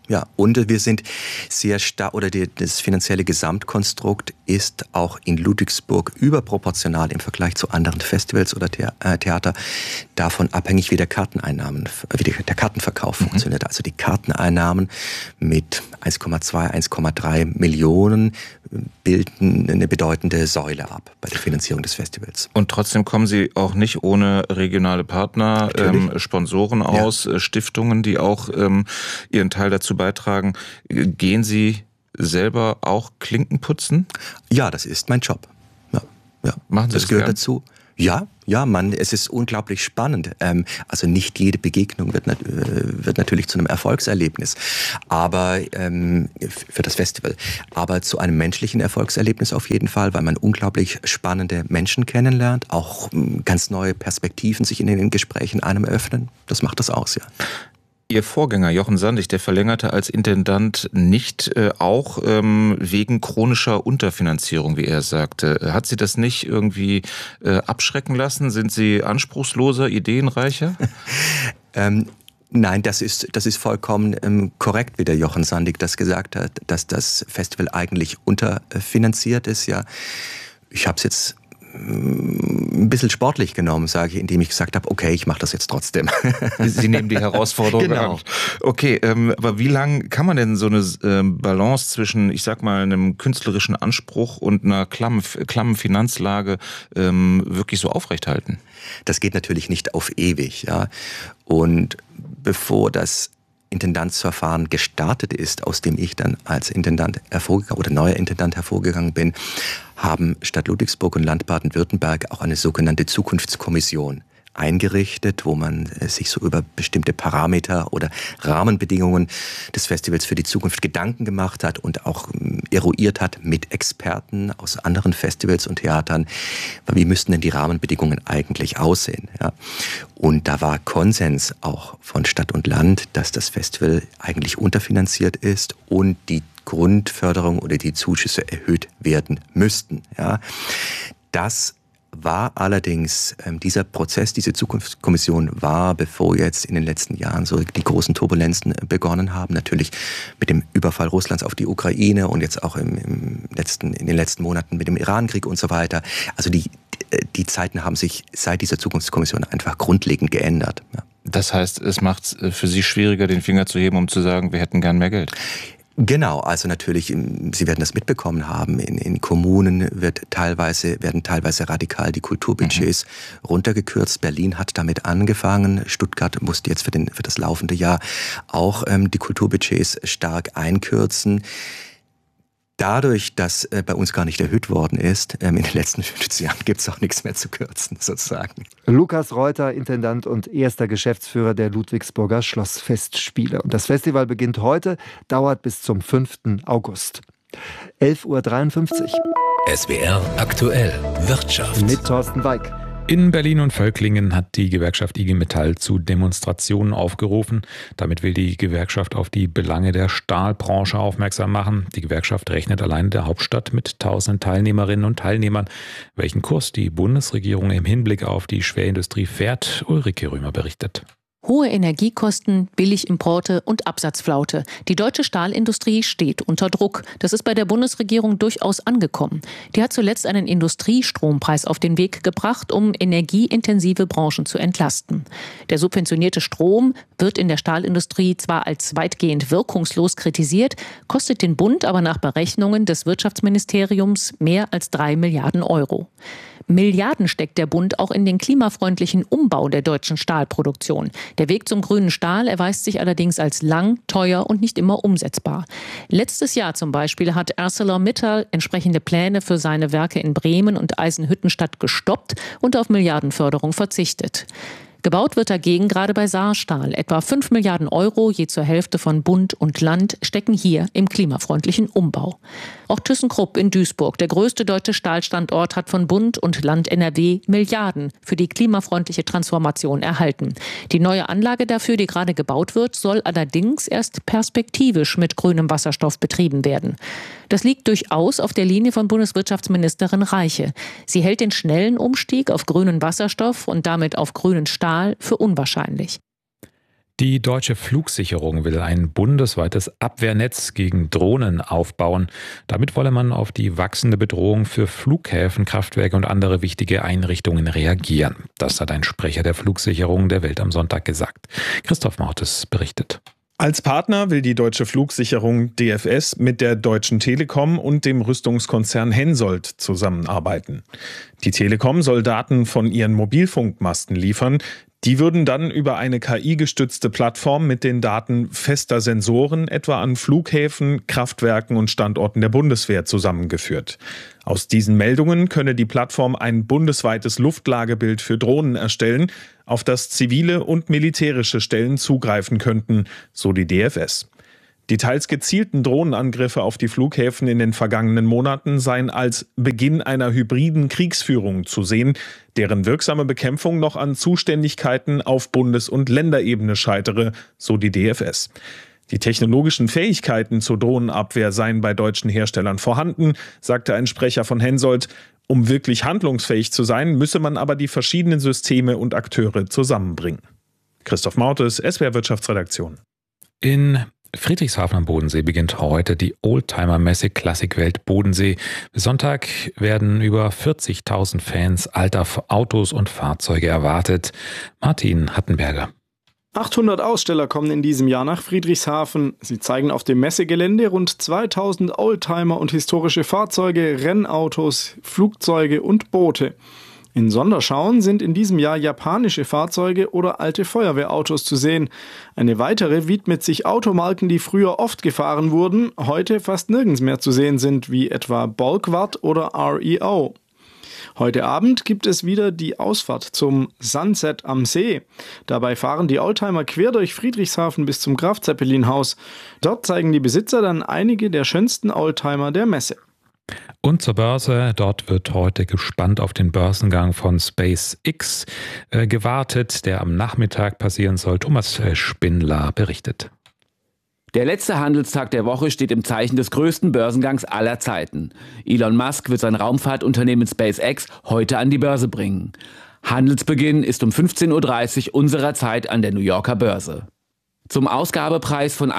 Ja, und wir sind sehr stark, oder das finanzielle Gesamtkonstrukt ist auch in Ludwigsburg überproportional im Vergleich zu anderen Festivals oder Theater davon abhängig, wie der Kartenverkauf funktioniert. Also die Karteneinnahmen mit 1,2, 1,3 Millionen bilden eine bedeutende Säule ab bei der Finanzierung des Festivals. Und trotzdem kommen Sie auch nicht ohne regionale Partner, Sponsoren aus, Stiftungen, die auch ihren Teil dazu beitragen. Gehen Sie selber auch Klinken putzen? Ja, das ist mein Job. Ja. Machen Sie das gehört gern? dazu. Ja, es ist unglaublich spannend. Also nicht jede Begegnung wird natürlich zu einem Erfolgserlebnis, aber für das Festival. Aber zu einem menschlichen Erfolgserlebnis auf jeden Fall, weil man unglaublich spannende Menschen kennenlernt, auch ganz neue Perspektiven sich in den Gesprächen einem öffnen. Das macht das aus, ja. Ihr Vorgänger Jochen Sandig, der verlängerte als Intendant nicht auch wegen chronischer Unterfinanzierung, wie er sagte. Hat Sie das nicht irgendwie abschrecken lassen? Sind Sie anspruchsloser, ideenreicher? Nein, das ist vollkommen korrekt, wie der Jochen Sandig das gesagt hat, dass das Festival eigentlich unterfinanziert ist. Ja, ich habe es jetzt ein bisschen sportlich genommen, sage ich, indem ich gesagt habe, okay, ich mache das jetzt trotzdem. Sie nehmen die Herausforderung genau. an. Okay, aber wie lang kann man denn so eine Balance zwischen, ich sag mal, einem künstlerischen Anspruch und einer klammen Finanzlage wirklich so aufrechthalten? Das geht natürlich nicht auf ewig, ja. Und bevor das Intendantsverfahren gestartet ist, aus dem ich dann als Intendant hervorgegangen oder neuer Intendant hervorgegangen bin, haben Stadt Ludwigsburg und Land Baden-Württemberg auch eine sogenannte Zukunftskommission eingerichtet, wo man sich so über bestimmte Parameter oder Rahmenbedingungen des Festivals für die Zukunft Gedanken gemacht hat und auch eruiert hat mit Experten aus anderen Festivals und Theatern, wie müssten denn die Rahmenbedingungen eigentlich aussehen. Ja? Und da war Konsens auch von Stadt und Land, dass das Festival eigentlich unterfinanziert ist und die Grundförderung oder die Zuschüsse erhöht werden müssten. Ja? Das war allerdings dieser Prozess, diese Zukunftskommission war, bevor jetzt in den letzten Jahren so die großen Turbulenzen begonnen haben, natürlich mit dem Überfall Russlands auf die Ukraine und jetzt auch in den letzten Monaten mit dem Irankrieg und so weiter. Also die Zeiten haben sich seit dieser Zukunftskommission einfach grundlegend geändert. Ja. Das heißt, es macht es für Sie schwieriger, den Finger zu heben, um zu sagen, wir hätten gern mehr Geld? Genau, also natürlich, Sie werden das mitbekommen haben, in Kommunen werden teilweise radikal die Kulturbudgets runtergekürzt. Berlin hat damit angefangen. Stuttgart musste jetzt für das laufende Jahr auch die Kulturbudgets stark einkürzen. Dadurch, dass bei uns gar nicht erhöht worden ist, in den letzten 15 Jahren gibt es auch nichts mehr zu kürzen, sozusagen. Lukas Reuter, Intendant und erster Geschäftsführer der Ludwigsburger Schlossfestspiele. Und das Festival beginnt heute, dauert bis zum 5. August. 11.53 Uhr. SWR aktuell Wirtschaft. Mit Thorsten Weig. In Berlin und Völklingen hat die Gewerkschaft IG Metall zu Demonstrationen aufgerufen. Damit will die Gewerkschaft auf die Belange der Stahlbranche aufmerksam machen. Die Gewerkschaft rechnet allein in der Hauptstadt mit 1000 Teilnehmerinnen und Teilnehmern. Welchen Kurs die Bundesregierung im Hinblick auf die Schwerindustrie fährt, Ulrike Römer berichtet. Hohe Energiekosten, Billigimporte und Absatzflaute. Die deutsche Stahlindustrie steht unter Druck. Das ist bei der Bundesregierung durchaus angekommen. Die hat zuletzt einen Industriestrompreis auf den Weg gebracht, um energieintensive Branchen zu entlasten. Der subventionierte Strom wird in der Stahlindustrie zwar als weitgehend wirkungslos kritisiert, kostet den Bund aber nach Berechnungen des Wirtschaftsministeriums mehr als 3 Milliarden Euro. Milliarden steckt der Bund auch in den klimafreundlichen Umbau der deutschen Stahlproduktion. Der Weg zum grünen Stahl erweist sich allerdings als lang, teuer und nicht immer umsetzbar. Letztes Jahr zum Beispiel hat ArcelorMittal entsprechende Pläne für seine Werke in Bremen und Eisenhüttenstadt gestoppt und auf Milliardenförderung verzichtet. Gebaut wird dagegen gerade bei Saarstahl. Etwa 5 Milliarden Euro, je zur Hälfte von Bund und Land, stecken hier im klimafreundlichen Umbau. Auch ThyssenKrupp in Duisburg, der größte deutsche Stahlstandort, hat von Bund und Land NRW Milliarden für die klimafreundliche Transformation erhalten. Die neue Anlage dafür, die gerade gebaut wird, soll allerdings erst perspektivisch mit grünem Wasserstoff betrieben werden. Das liegt durchaus auf der Linie von Bundeswirtschaftsministerin Reiche. Sie hält den schnellen Umstieg auf grünen Wasserstoff und damit auf grünen Stahl für unwahrscheinlich. Die Deutsche Flugsicherung will ein bundesweites Abwehrnetz gegen Drohnen aufbauen. Damit wolle man auf die wachsende Bedrohung für Flughäfen, Kraftwerke und andere wichtige Einrichtungen reagieren. Das hat ein Sprecher der Flugsicherung der Welt am Sonntag gesagt. Christoph Maurtes berichtet. Als Partner will die Deutsche Flugsicherung DFS mit der Deutschen Telekom und dem Rüstungskonzern Hensoldt zusammenarbeiten. Die Telekom soll Daten von ihren Mobilfunkmasten liefern. Die würden dann über eine KI-gestützte Plattform mit den Daten fester Sensoren etwa an Flughäfen, Kraftwerken und Standorten der Bundeswehr zusammengeführt. Aus diesen Meldungen könne die Plattform ein bundesweites Luftlagebild für Drohnen erstellen, auf das zivile und militärische Stellen zugreifen könnten, so die DFS. Die teils gezielten Drohnenangriffe auf die Flughäfen in den vergangenen Monaten seien als Beginn einer hybriden Kriegsführung zu sehen, deren wirksame Bekämpfung noch an Zuständigkeiten auf Bundes- und Länderebene scheitere, so die DFS. Die technologischen Fähigkeiten zur Drohnenabwehr seien bei deutschen Herstellern vorhanden, sagte ein Sprecher von Hensoldt. Um wirklich handlungsfähig zu sein, müsse man aber die verschiedenen Systeme und Akteure zusammenbringen. Christoph Maurtes, SWR Wirtschaftsredaktion. In Friedrichshafen am Bodensee beginnt heute die Oldtimer-Messe Klassikwelt Bodensee. Bis Sonntag werden über 40.000 Fans alter Autos und Fahrzeuge erwartet. Martin Hattenberger. 800 Aussteller kommen in diesem Jahr nach Friedrichshafen. Sie zeigen auf dem Messegelände rund 2000 Oldtimer und historische Fahrzeuge, Rennautos, Flugzeuge und Boote. In Sonderschauen sind in diesem Jahr japanische Fahrzeuge oder alte Feuerwehrautos zu sehen. Eine weitere widmet sich Automarken, die früher oft gefahren wurden, heute fast nirgends mehr zu sehen sind, wie etwa Bolkwart oder REO. Heute Abend gibt es wieder die Ausfahrt zum Sunset am See. Dabei fahren die Oldtimer quer durch Friedrichshafen bis zum Graf Zeppelin-Haus. Dort zeigen die Besitzer dann einige der schönsten Oldtimer der Messe. Und zur Börse, dort wird heute gespannt auf den Börsengang von SpaceX gewartet, der am Nachmittag passieren soll. Thomas Spindler berichtet. Der letzte Handelstag der Woche steht im Zeichen des größten Börsengangs aller Zeiten. Elon Musk wird sein Raumfahrtunternehmen SpaceX heute an die Börse bringen. Handelsbeginn ist um 15.30 Uhr unserer Zeit an der New Yorker Börse. Zum Ausgabepreis von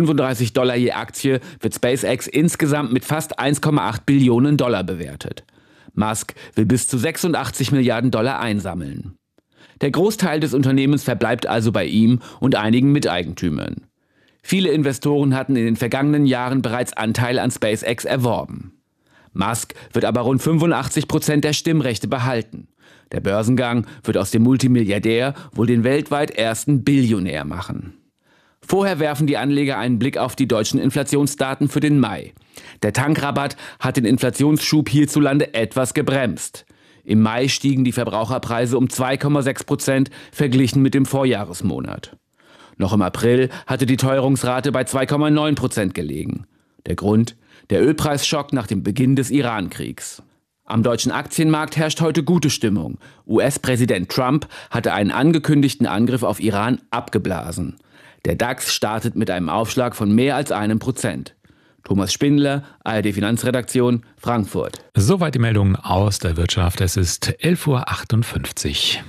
$135 je Aktie wird SpaceX insgesamt mit fast 1,8 Billionen Dollar bewertet. Musk will bis zu 86 Milliarden Dollar einsammeln. Der Großteil des Unternehmens verbleibt also bei ihm und einigen Miteigentümern. Viele Investoren hatten in den vergangenen Jahren bereits Anteil an SpaceX erworben. Musk wird aber rund 85% der Stimmrechte behalten. Der Börsengang wird aus dem Multimilliardär wohl den weltweit ersten Billionär machen. Vorher werfen die Anleger einen Blick auf die deutschen Inflationsdaten für den Mai. Der Tankrabatt hat den Inflationsschub hierzulande etwas gebremst. Im Mai stiegen die Verbraucherpreise um 2,6% verglichen mit dem Vorjahresmonat. Noch im April hatte die Teuerungsrate bei 2,9% gelegen. Der Grund? Der Ölpreisschock nach dem Beginn des Iran-Kriegs. Am deutschen Aktienmarkt herrscht heute gute Stimmung. US-Präsident Trump hatte einen angekündigten Angriff auf Iran abgeblasen. Der DAX startet mit einem Aufschlag von mehr als 1%. Thomas Spindler, ARD Finanzredaktion, Frankfurt. Soweit die Meldungen aus der Wirtschaft. Es ist 11.58 Uhr.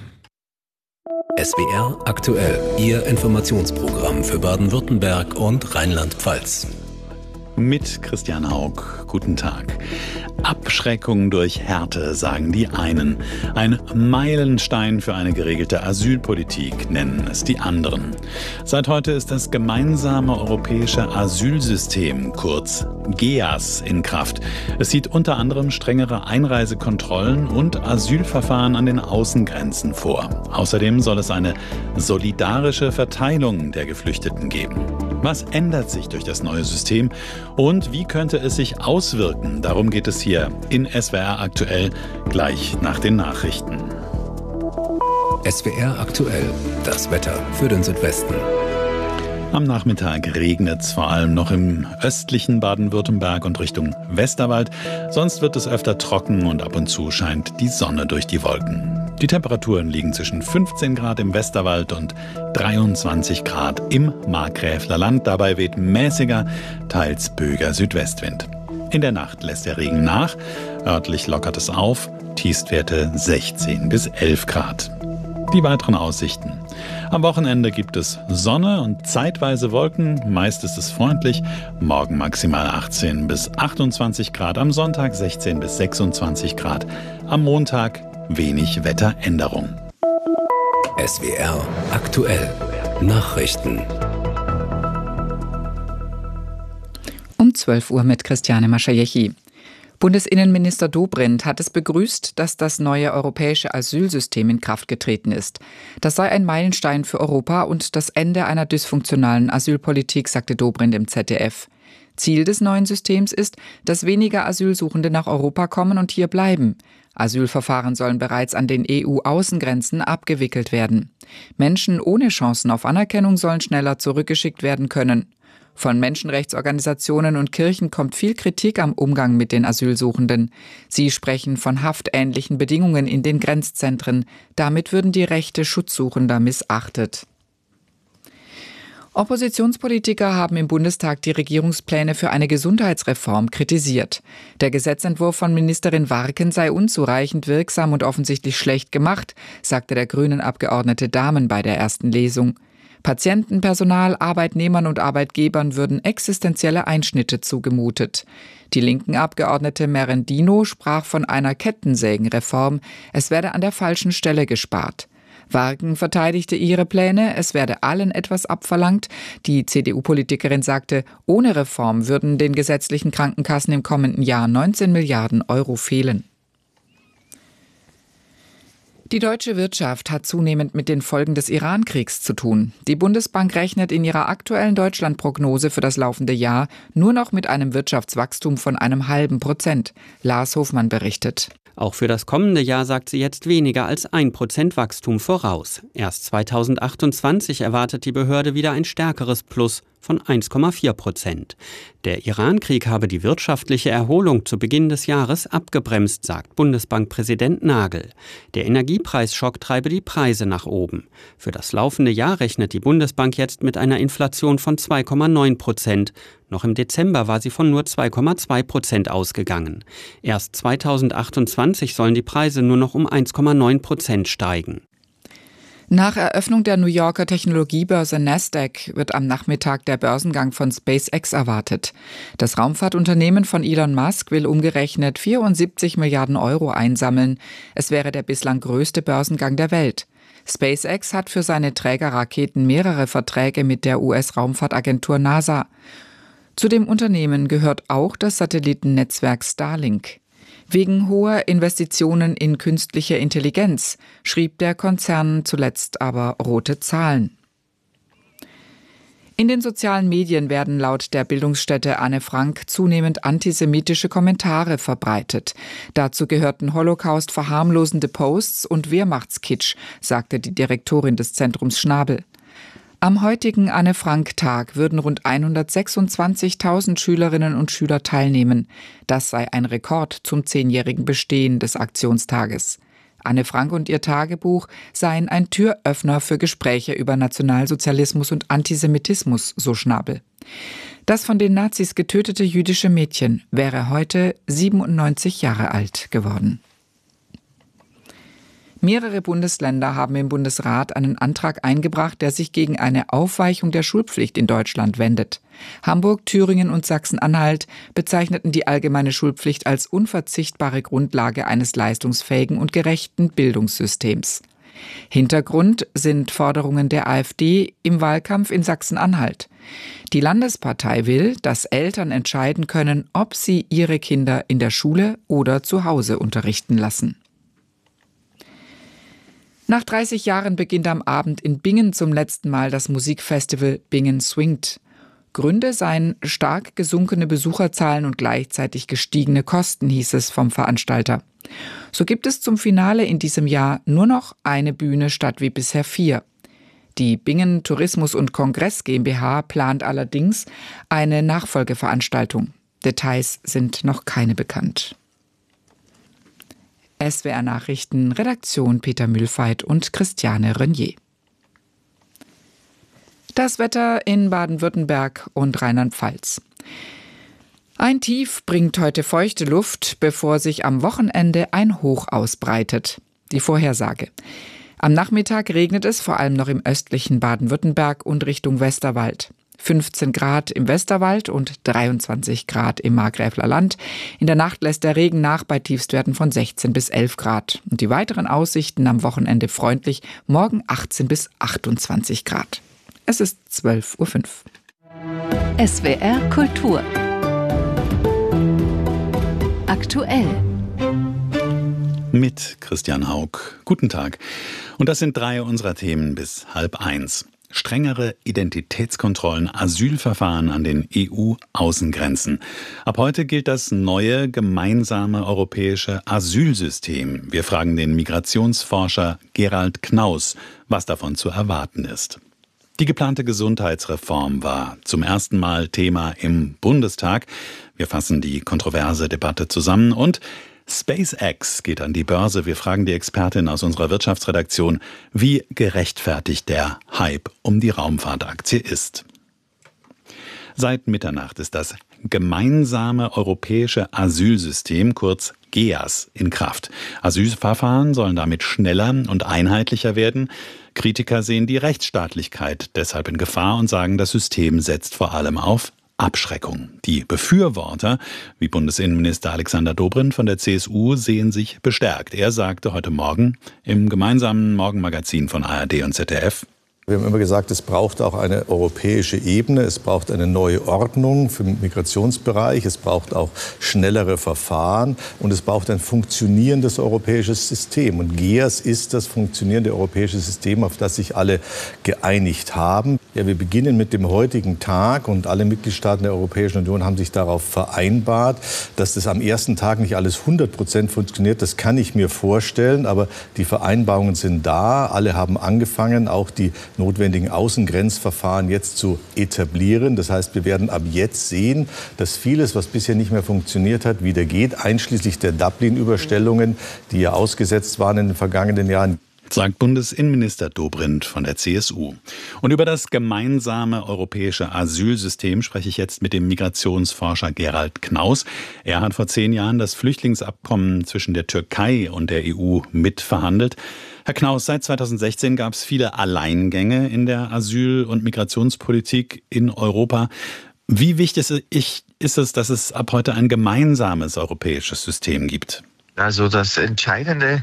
SWR aktuell, Ihr Informationsprogramm für Baden-Württemberg und Rheinland-Pfalz. Mit Christian Haug. Guten Tag. Abschreckung durch Härte, sagen die einen. Ein Meilenstein für eine geregelte Asylpolitik, nennen es die anderen. Seit heute ist das gemeinsame europäische Asylsystem, kurz GEAS, in Kraft. Es sieht unter anderem strengere Einreisekontrollen und Asylverfahren an den Außengrenzen vor. Außerdem soll es eine solidarische Verteilung der Geflüchteten geben. Was ändert sich durch das neue System und wie könnte es sich auswirken? Darum geht es hier in SWR aktuell gleich nach den Nachrichten. SWR aktuell, das Wetter für den Südwesten. Am Nachmittag regnet es vor allem noch im östlichen Baden-Württemberg und Richtung Westerwald. Sonst wird es öfter trocken und ab und zu scheint die Sonne durch die Wolken. Die Temperaturen liegen zwischen 15 Grad im Westerwald und 23 Grad im Markgräfler Land. Dabei weht mäßiger, teils böiger Südwestwind. In der Nacht lässt der Regen nach, örtlich lockert es auf, Tiefstwerte 16 bis 11 Grad. Die weiteren Aussichten. Am Wochenende gibt es Sonne und zeitweise Wolken. Meist ist es freundlich. Morgen maximal 18 bis 28 Grad. Am Sonntag 16 bis 26 Grad. Am Montag wenig Wetteränderung. SWR aktuell. Nachrichten. Um 12 Uhr mit Christiane Maschajechi. Bundesinnenminister Dobrindt hat es begrüßt, dass das neue europäische Asylsystem in Kraft getreten ist. Das sei ein Meilenstein für Europa und das Ende einer dysfunktionalen Asylpolitik, sagte Dobrindt im ZDF. Ziel des neuen Systems ist, dass weniger Asylsuchende nach Europa kommen und hier bleiben. Asylverfahren sollen bereits an den EU-Außengrenzen abgewickelt werden. Menschen ohne Chancen auf Anerkennung sollen schneller zurückgeschickt werden können. Von Menschenrechtsorganisationen und Kirchen kommt viel Kritik am Umgang mit den Asylsuchenden. Sie sprechen von haftähnlichen Bedingungen in den Grenzzentren. Damit würden die Rechte Schutzsuchender missachtet. Oppositionspolitiker haben im Bundestag die Regierungspläne für eine Gesundheitsreform kritisiert. Der Gesetzentwurf von Ministerin Warken sei unzureichend wirksam und offensichtlich schlecht gemacht, sagte der Grünen-Abgeordnete Dahmen bei der ersten Lesung. Patienten, Personal, Arbeitnehmern und Arbeitgebern würden existenzielle Einschnitte zugemutet. Die linken Abgeordnete Merendino sprach von einer Kettensägenreform. Es werde an der falschen Stelle gespart. Warken verteidigte ihre Pläne, es werde allen etwas abverlangt. Die CDU-Politikerin sagte, ohne Reform würden den gesetzlichen Krankenkassen im kommenden Jahr 19 Milliarden Euro fehlen. Die deutsche Wirtschaft hat zunehmend mit den Folgen des Iran-Kriegs zu tun. Die Bundesbank rechnet in ihrer aktuellen Deutschland-Prognose für das laufende Jahr nur noch mit einem Wirtschaftswachstum von 0,5%. Lars Hofmann berichtet. Auch für das kommende Jahr sagt sie jetzt weniger als 1% Wachstum voraus. Erst 2028 erwartet die Behörde wieder ein stärkeres Plus von 1,4%. Der Iran-Krieg habe die wirtschaftliche Erholung zu Beginn des Jahres abgebremst, sagt Bundesbankpräsident Nagel. Der Energiepreisschock treibe die Preise nach oben. Für das laufende Jahr rechnet die Bundesbank jetzt mit einer Inflation von 2,9%. Noch im Dezember war sie von nur 2,2% ausgegangen. Erst 2028 sollen die Preise nur noch um 1,9% steigen. Nach Eröffnung der New Yorker Technologiebörse Nasdaq wird am Nachmittag der Börsengang von SpaceX erwartet. Das Raumfahrtunternehmen von Elon Musk will umgerechnet 74 Milliarden Euro einsammeln. Es wäre der bislang größte Börsengang der Welt. SpaceX hat für seine Trägerraketen mehrere Verträge mit der US-Raumfahrtagentur NASA. Zu dem Unternehmen gehört auch das Satellitennetzwerk Starlink. Wegen hoher Investitionen in künstliche Intelligenz schrieb der Konzern zuletzt aber rote Zahlen. In den sozialen Medien werden laut der Bildungsstätte Anne Frank zunehmend antisemitische Kommentare verbreitet. Dazu gehörten Holocaust verharmlosende Posts und Wehrmachtskitsch, sagte die Direktorin des Zentrums Schnabel. Am heutigen Anne-Frank-Tag würden rund 126.000 Schülerinnen und Schüler teilnehmen. Das sei ein Rekord zum 10-jährigen Bestehen des Aktionstages. Anne Frank und ihr Tagebuch seien ein Türöffner für Gespräche über Nationalsozialismus und Antisemitismus, so Schnabel. Das von den Nazis getötete jüdische Mädchen wäre heute 97 Jahre alt geworden. Mehrere Bundesländer haben im Bundesrat einen Antrag eingebracht, der sich gegen eine Aufweichung der Schulpflicht in Deutschland wendet. Hamburg, Thüringen und Sachsen-Anhalt bezeichneten die allgemeine Schulpflicht als unverzichtbare Grundlage eines leistungsfähigen und gerechten Bildungssystems. Hintergrund sind Forderungen der AfD im Wahlkampf in Sachsen-Anhalt. Die Landespartei will, dass Eltern entscheiden können, ob sie ihre Kinder in der Schule oder zu Hause unterrichten lassen. Nach 30 Jahren beginnt am Abend in Bingen zum letzten Mal das Musikfestival Bingen Swingt. Gründe seien stark gesunkene Besucherzahlen und gleichzeitig gestiegene Kosten, hieß es vom Veranstalter. So gibt es zum Finale in diesem Jahr nur noch eine Bühne statt wie bisher 4. Die Bingen Tourismus- und Kongress GmbH plant allerdings eine Nachfolgeveranstaltung. Details sind noch keine bekannt. SWR Nachrichten, Redaktion Peter Mühlfeit und Christiane Renier. Das Wetter in Baden-Württemberg und Rheinland-Pfalz. Ein Tief bringt heute feuchte Luft, bevor sich am Wochenende ein Hoch ausbreitet. Die Vorhersage. Am Nachmittag regnet es vor allem noch im östlichen Baden-Württemberg und Richtung Westerwald. 15 Grad im Westerwald und 23 Grad im Markgräfler Land. In der Nacht lässt der Regen nach bei Tiefstwerten von 16 bis 11 Grad. Und die weiteren Aussichten am Wochenende freundlich, morgen 18 bis 28 Grad. Es ist 12:05 Uhr. SWR Kultur. Aktuell. Mit Christian Haug. Guten Tag. Und das sind 3 unserer Themen bis 12:30. Strengere Identitätskontrollen, Asylverfahren an den EU-Außengrenzen. Ab heute gilt das neue gemeinsame europäische Asylsystem. Wir fragen den Migrationsforscher Gerald Knaus, was davon zu erwarten ist. Die geplante Gesundheitsreform war zum ersten Mal Thema im Bundestag. Wir fassen die kontroverse Debatte zusammen und SpaceX geht an die Börse. Wir fragen die Expertin aus unserer Wirtschaftsredaktion, wie gerechtfertigt der Hype um die Raumfahrtaktie ist. Seit Mitternacht ist das gemeinsame europäische Asylsystem, kurz GEAS, in Kraft. Asylverfahren sollen damit schneller und einheitlicher werden. Kritiker sehen die Rechtsstaatlichkeit deshalb in Gefahr und sagen, das System setzt vor allem auf Abschreckung. Die Befürworter, wie Bundesinnenminister Alexander Dobrindt von der CSU, sehen sich bestärkt. Er sagte heute Morgen im gemeinsamen Morgenmagazin von ARD und ZDF: Wir haben immer gesagt, es braucht auch eine europäische Ebene, es braucht eine neue Ordnung für den Migrationsbereich, es braucht auch schnellere Verfahren und es braucht ein funktionierendes europäisches System. Und GEAS ist das funktionierende europäische System, auf das sich alle geeinigt haben. Ja, wir beginnen mit dem heutigen Tag und alle Mitgliedstaaten der Europäischen Union haben sich darauf vereinbart, dass das am ersten Tag nicht alles 100% funktioniert. Das kann ich mir vorstellen, aber die Vereinbarungen sind da. Alle haben angefangen, auch die notwendigen Außengrenzverfahren jetzt zu etablieren. Das heißt, wir werden ab jetzt sehen, dass vieles, was bisher nicht mehr funktioniert hat, wieder geht, einschließlich der Dublin-Überstellungen, die ja ausgesetzt waren in den vergangenen Jahren. Sagt Bundesinnenminister Dobrindt von der CSU. Und über das gemeinsame europäische Asylsystem spreche ich jetzt mit dem Migrationsforscher Gerald Knaus. Er hat vor 10 Jahren das Flüchtlingsabkommen zwischen der Türkei und der EU mitverhandelt. Herr Knaus, seit 2016 gab es viele Alleingänge in der Asyl- und Migrationspolitik in Europa. Wie wichtig ist es, dass es ab heute ein gemeinsames europäisches System gibt? Also das Entscheidende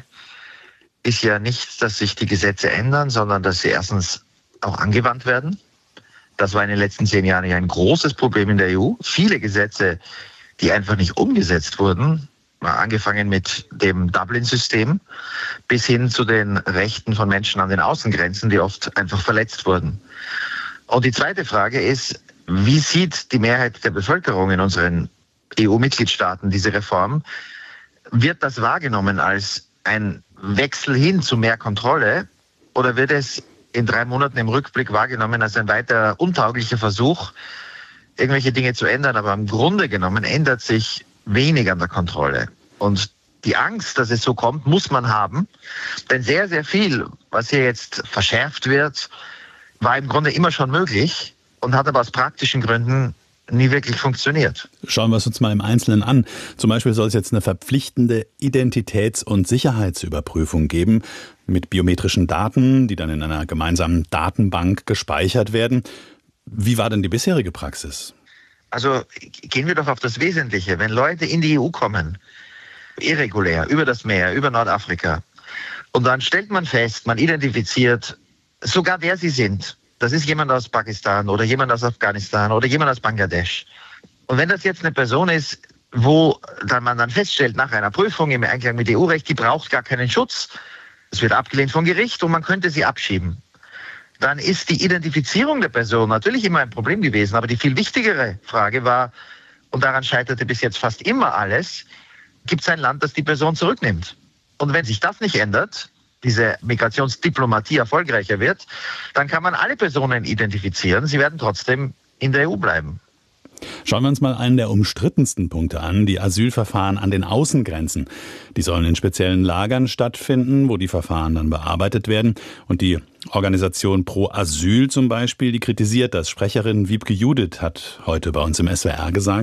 ist ja nicht, dass sich die Gesetze ändern, sondern dass sie erstens auch angewandt werden. Das war in den letzten 10 Jahren ja ein großes Problem in der EU. Viele Gesetze, die einfach nicht umgesetzt wurden, angefangen mit dem Dublin-System bis hin zu den Rechten von Menschen an den Außengrenzen, die oft einfach verletzt wurden. Und die zweite Frage ist, wie sieht die Mehrheit der Bevölkerung in unseren EU-Mitgliedstaaten diese Reform? Wird das wahrgenommen als ein Wechsel hin zu mehr Kontrolle oder wird es in 3 Monaten im Rückblick wahrgenommen als ein weiter untauglicher Versuch, irgendwelche Dinge zu ändern? Aber im Grunde genommen ändert sich wenig an der Kontrolle. Und die Angst, dass es so kommt, muss man haben. Denn sehr, sehr viel, was hier jetzt verschärft wird, war im Grunde immer schon möglich und hat aber aus praktischen Gründen nie wirklich funktioniert. Schauen wir es uns mal im Einzelnen an. Zum Beispiel soll es jetzt eine verpflichtende Identitäts- und Sicherheitsüberprüfung geben mit biometrischen Daten, die dann in einer gemeinsamen Datenbank gespeichert werden. Wie war denn die bisherige Praxis? Also gehen wir doch auf das Wesentliche. Wenn Leute in die EU kommen, irregulär, über das Meer, über Nordafrika, und dann stellt man fest, man identifiziert sogar, wer sie sind. Das ist jemand aus Pakistan oder jemand aus Afghanistan oder jemand aus Bangladesch. Und wenn das jetzt eine Person ist, wo man dann feststellt, nach einer Prüfung im Einklang mit EU-Recht, die braucht gar keinen Schutz, es wird abgelehnt vom Gericht und man könnte sie abschieben, dann ist die Identifizierung der Person natürlich immer ein Problem gewesen. Aber die viel wichtigere Frage war, und daran scheiterte bis jetzt fast immer alles, gibt es ein Land, das die Person zurücknimmt? Und wenn sich das nicht ändert, diese Migrationsdiplomatie erfolgreicher wird, dann kann man alle Personen identifizieren. Sie werden trotzdem in der EU bleiben. Schauen wir uns mal einen der umstrittensten Punkte an, die Asylverfahren an den Außengrenzen. Die sollen in speziellen Lagern stattfinden, wo die Verfahren dann bearbeitet werden. Und die Organisation Pro Asyl zum Beispiel, die kritisiert das. Sprecherin Wiebke Judith hat heute bei uns im SWR gesagt: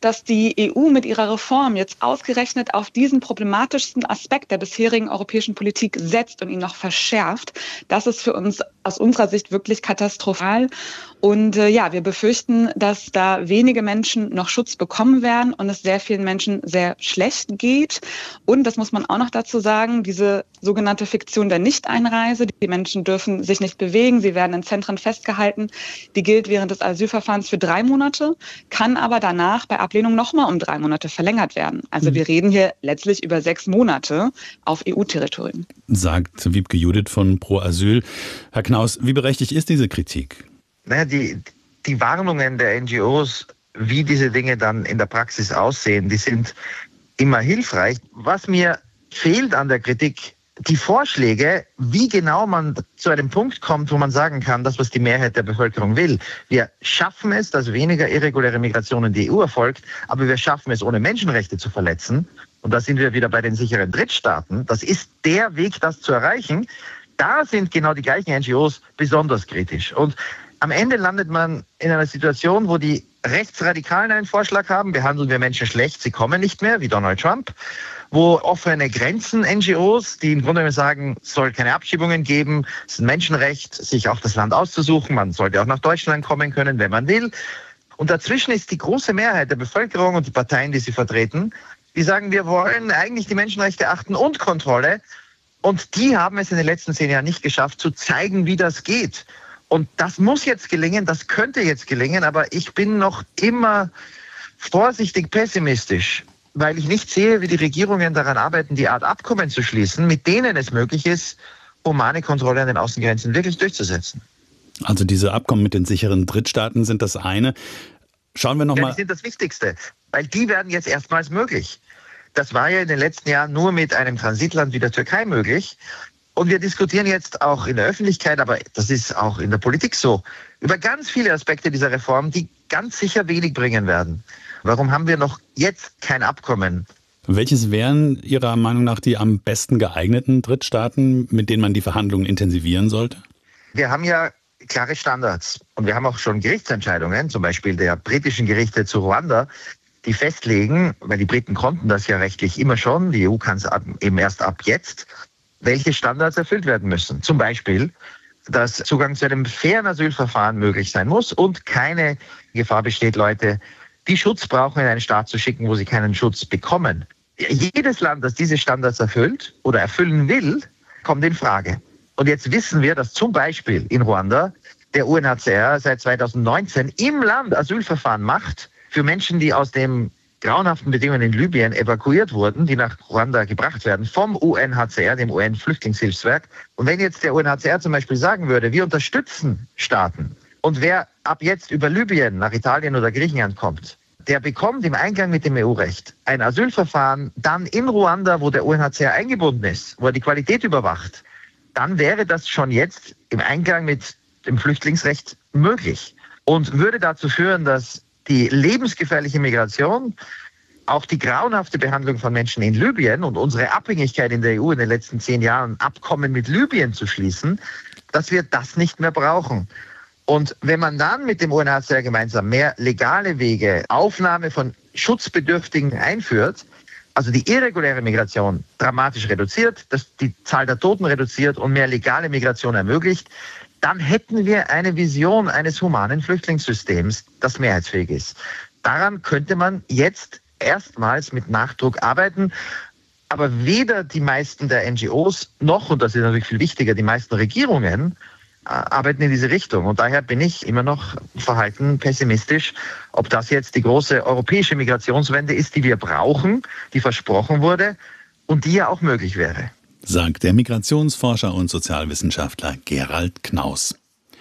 dass die EU mit ihrer Reform jetzt ausgerechnet auf diesen problematischsten Aspekt der bisherigen europäischen Politik setzt und ihn noch verschärft, das ist für uns aus unserer Sicht wirklich katastrophal. Und wir befürchten, dass da wenige Menschen noch Schutz bekommen werden und es sehr vielen Menschen sehr schlecht geht. Und das muss man auch noch dazu sagen, diese sogenannte Fiktion der Nichteinreise, die Menschen dürfen sich nicht bewegen, sie werden in Zentren festgehalten, die gilt während des Asylverfahrens für 3 Monate, kann aber danach bei Ablehnung nochmal um 3 Monate verlängert werden. Also wir reden hier letztlich über 6 Monate auf EU-Territorium. Sagt Wiebke Judith von Pro Asyl. Herr Knaus, wie berechtigt ist diese Kritik? Naja, die Warnungen der NGOs, wie diese Dinge dann in der Praxis aussehen, die sind immer hilfreich. Was mir fehlt an der Kritik, die Vorschläge, wie genau man zu einem Punkt kommt, wo man sagen kann, das, was die Mehrheit der Bevölkerung will. Wir schaffen es, dass weniger irreguläre Migration in die EU erfolgt, aber wir schaffen es, ohne Menschenrechte zu verletzen. Und da sind wir wieder bei den sicheren Drittstaaten. Das ist der Weg, das zu erreichen. Da sind genau die gleichen NGOs besonders kritisch. Und am Ende landet man in einer Situation, wo die Rechtsradikalen einen Vorschlag haben, behandeln wir Menschen schlecht, sie kommen nicht mehr, wie Donald Trump. Wo offene Grenzen-NGOs, die im Grunde genommen sagen, es soll keine Abschiebungen geben, es ist ein Menschenrecht, sich auch das Land auszusuchen, man sollte auch nach Deutschland kommen können, wenn man will. Und dazwischen ist die große Mehrheit der Bevölkerung und die Parteien, die sie vertreten, die sagen, wir wollen eigentlich die Menschenrechte achten und Kontrolle. Und die haben es in den letzten 10 Jahren nicht geschafft, zu zeigen, wie das geht. Und das muss jetzt gelingen, das könnte jetzt gelingen, aber ich bin noch immer vorsichtig pessimistisch, weil ich nicht sehe, wie die Regierungen daran arbeiten, die Art Abkommen zu schließen, mit denen es möglich ist, humane Kontrolle an den Außengrenzen wirklich durchzusetzen. Also diese Abkommen mit den sicheren Drittstaaten sind das eine. Schauen wir nochmal. Die sind das Wichtigste, weil die werden jetzt erstmals möglich. Das war ja in den letzten Jahren nur mit einem Transitland wie der Türkei möglich. Und wir diskutieren jetzt auch in der Öffentlichkeit, aber das ist auch in der Politik so, über ganz viele Aspekte dieser Reform, die ganz sicher wenig bringen werden. Warum haben wir noch jetzt kein Abkommen? Welches wären Ihrer Meinung nach die am besten geeigneten Drittstaaten, mit denen man die Verhandlungen intensivieren sollte? Wir haben ja klare Standards und wir haben auch schon Gerichtsentscheidungen, zum Beispiel der britischen Gerichte zu Ruanda, die festlegen, weil die Briten konnten das ja rechtlich immer schon, die EU kann es eben erst ab jetzt, welche Standards erfüllt werden müssen. Zum Beispiel, dass Zugang zu einem fairen Asylverfahren möglich sein muss und keine Gefahr besteht, Leute, die Schutz brauchen, in einen Staat zu schicken, wo sie keinen Schutz bekommen. Jedes Land, das diese Standards erfüllt oder erfüllen will, kommt in Frage. Und jetzt wissen wir, dass zum Beispiel in Ruanda der UNHCR seit 2019 im Land Asylverfahren macht für Menschen, die aus den grauenhaften Bedingungen in Libyen evakuiert wurden, die nach Ruanda gebracht werden vom UNHCR, dem UN-Flüchtlingshilfswerk. Und wenn jetzt der UNHCR zum Beispiel sagen würde, wir unterstützen Staaten und wer ab jetzt über Libyen nach Italien oder Griechenland kommt, der bekommt im Einklang mit dem EU-Recht ein Asylverfahren dann in Ruanda, wo der UNHCR eingebunden ist, wo er die Qualität überwacht, dann wäre das schon jetzt im Einklang mit dem Flüchtlingsrecht möglich und würde dazu führen, dass die lebensgefährliche Migration, auch die grauenhafte Behandlung von Menschen in Libyen und unsere Abhängigkeit in der EU in den letzten 10 Jahren, Abkommen mit Libyen zu schließen, dass wir das nicht mehr brauchen. Und wenn man dann mit dem UNHCR gemeinsam mehr legale Wege, Aufnahme von Schutzbedürftigen einführt, also die irreguläre Migration dramatisch reduziert, die Zahl der Toten reduziert und mehr legale Migration ermöglicht, dann hätten wir eine Vision eines humanen Flüchtlingssystems, das mehrheitsfähig ist. Daran könnte man jetzt erstmals mit Nachdruck arbeiten. Aber weder die meisten der NGOs noch, und das ist natürlich viel wichtiger, die meisten Regierungen arbeiten in diese Richtung. Und daher bin ich immer noch verhalten pessimistisch, ob das jetzt die große europäische Migrationswende ist, die wir brauchen, die versprochen wurde und die ja auch möglich wäre. Sagt der Migrationsforscher und Sozialwissenschaftler Gerald Knaus.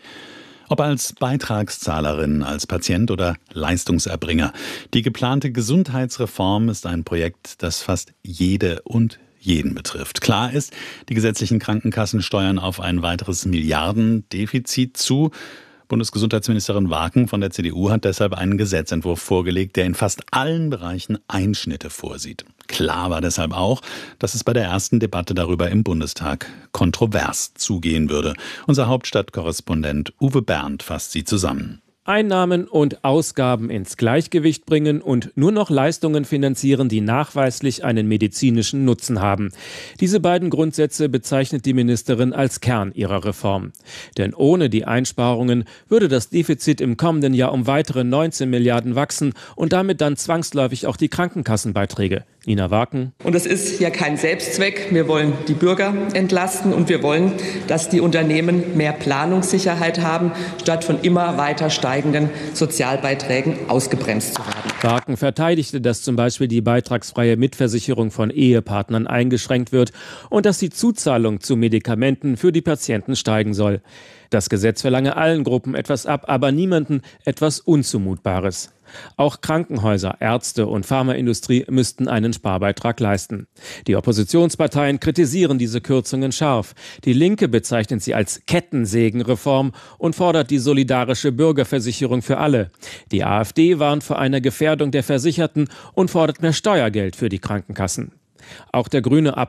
Ob als Beitragszahlerin, als Patient oder Leistungserbringer, die geplante Gesundheitsreform ist ein Projekt, das fast jede und jeden betrifft. Klar ist, die gesetzlichen Krankenkassen steuern auf ein weiteres Milliardendefizit zu. Bundesgesundheitsministerin Waken von der CDU hat deshalb einen Gesetzentwurf vorgelegt, der in fast allen Bereichen Einschnitte vorsieht. Klar war deshalb auch, dass es bei der ersten Debatte darüber im Bundestag kontrovers zugehen würde. Unser Hauptstadtkorrespondent Uwe Berndt fasst sie zusammen. Einnahmen und Ausgaben ins Gleichgewicht bringen und nur noch Leistungen finanzieren, die nachweislich einen medizinischen Nutzen haben. Diese beiden Grundsätze bezeichnet die Ministerin als Kern ihrer Reform. Denn ohne die Einsparungen würde das Defizit im kommenden Jahr um weitere 19 Milliarden wachsen und damit dann zwangsläufig auch die Krankenkassenbeiträge. Nina Waken. Und es ist ja kein Selbstzweck. Wir wollen die Bürger entlasten und wir wollen, dass die Unternehmen mehr Planungssicherheit haben, statt von immer weiter steigenden Sozialbeiträgen ausgebremst zu werden. Waken verteidigte, dass zum Beispiel die beitragsfreie Mitversicherung von Ehepartnern eingeschränkt wird und dass die Zuzahlung zu Medikamenten für die Patienten steigen soll. Das Gesetz verlange allen Gruppen etwas ab, aber niemanden etwas Unzumutbares. Auch Krankenhäuser, Ärzte und Pharmaindustrie müssten einen Sparbeitrag leisten. Die Oppositionsparteien kritisieren diese Kürzungen scharf. Die Linke bezeichnet sie als Kettensägenreform und fordert die solidarische Bürgerversicherung für alle. Die AfD warnt vor einer Gefährdung der Versicherten und fordert mehr Steuergeld für die Krankenkassen. Auch der grüne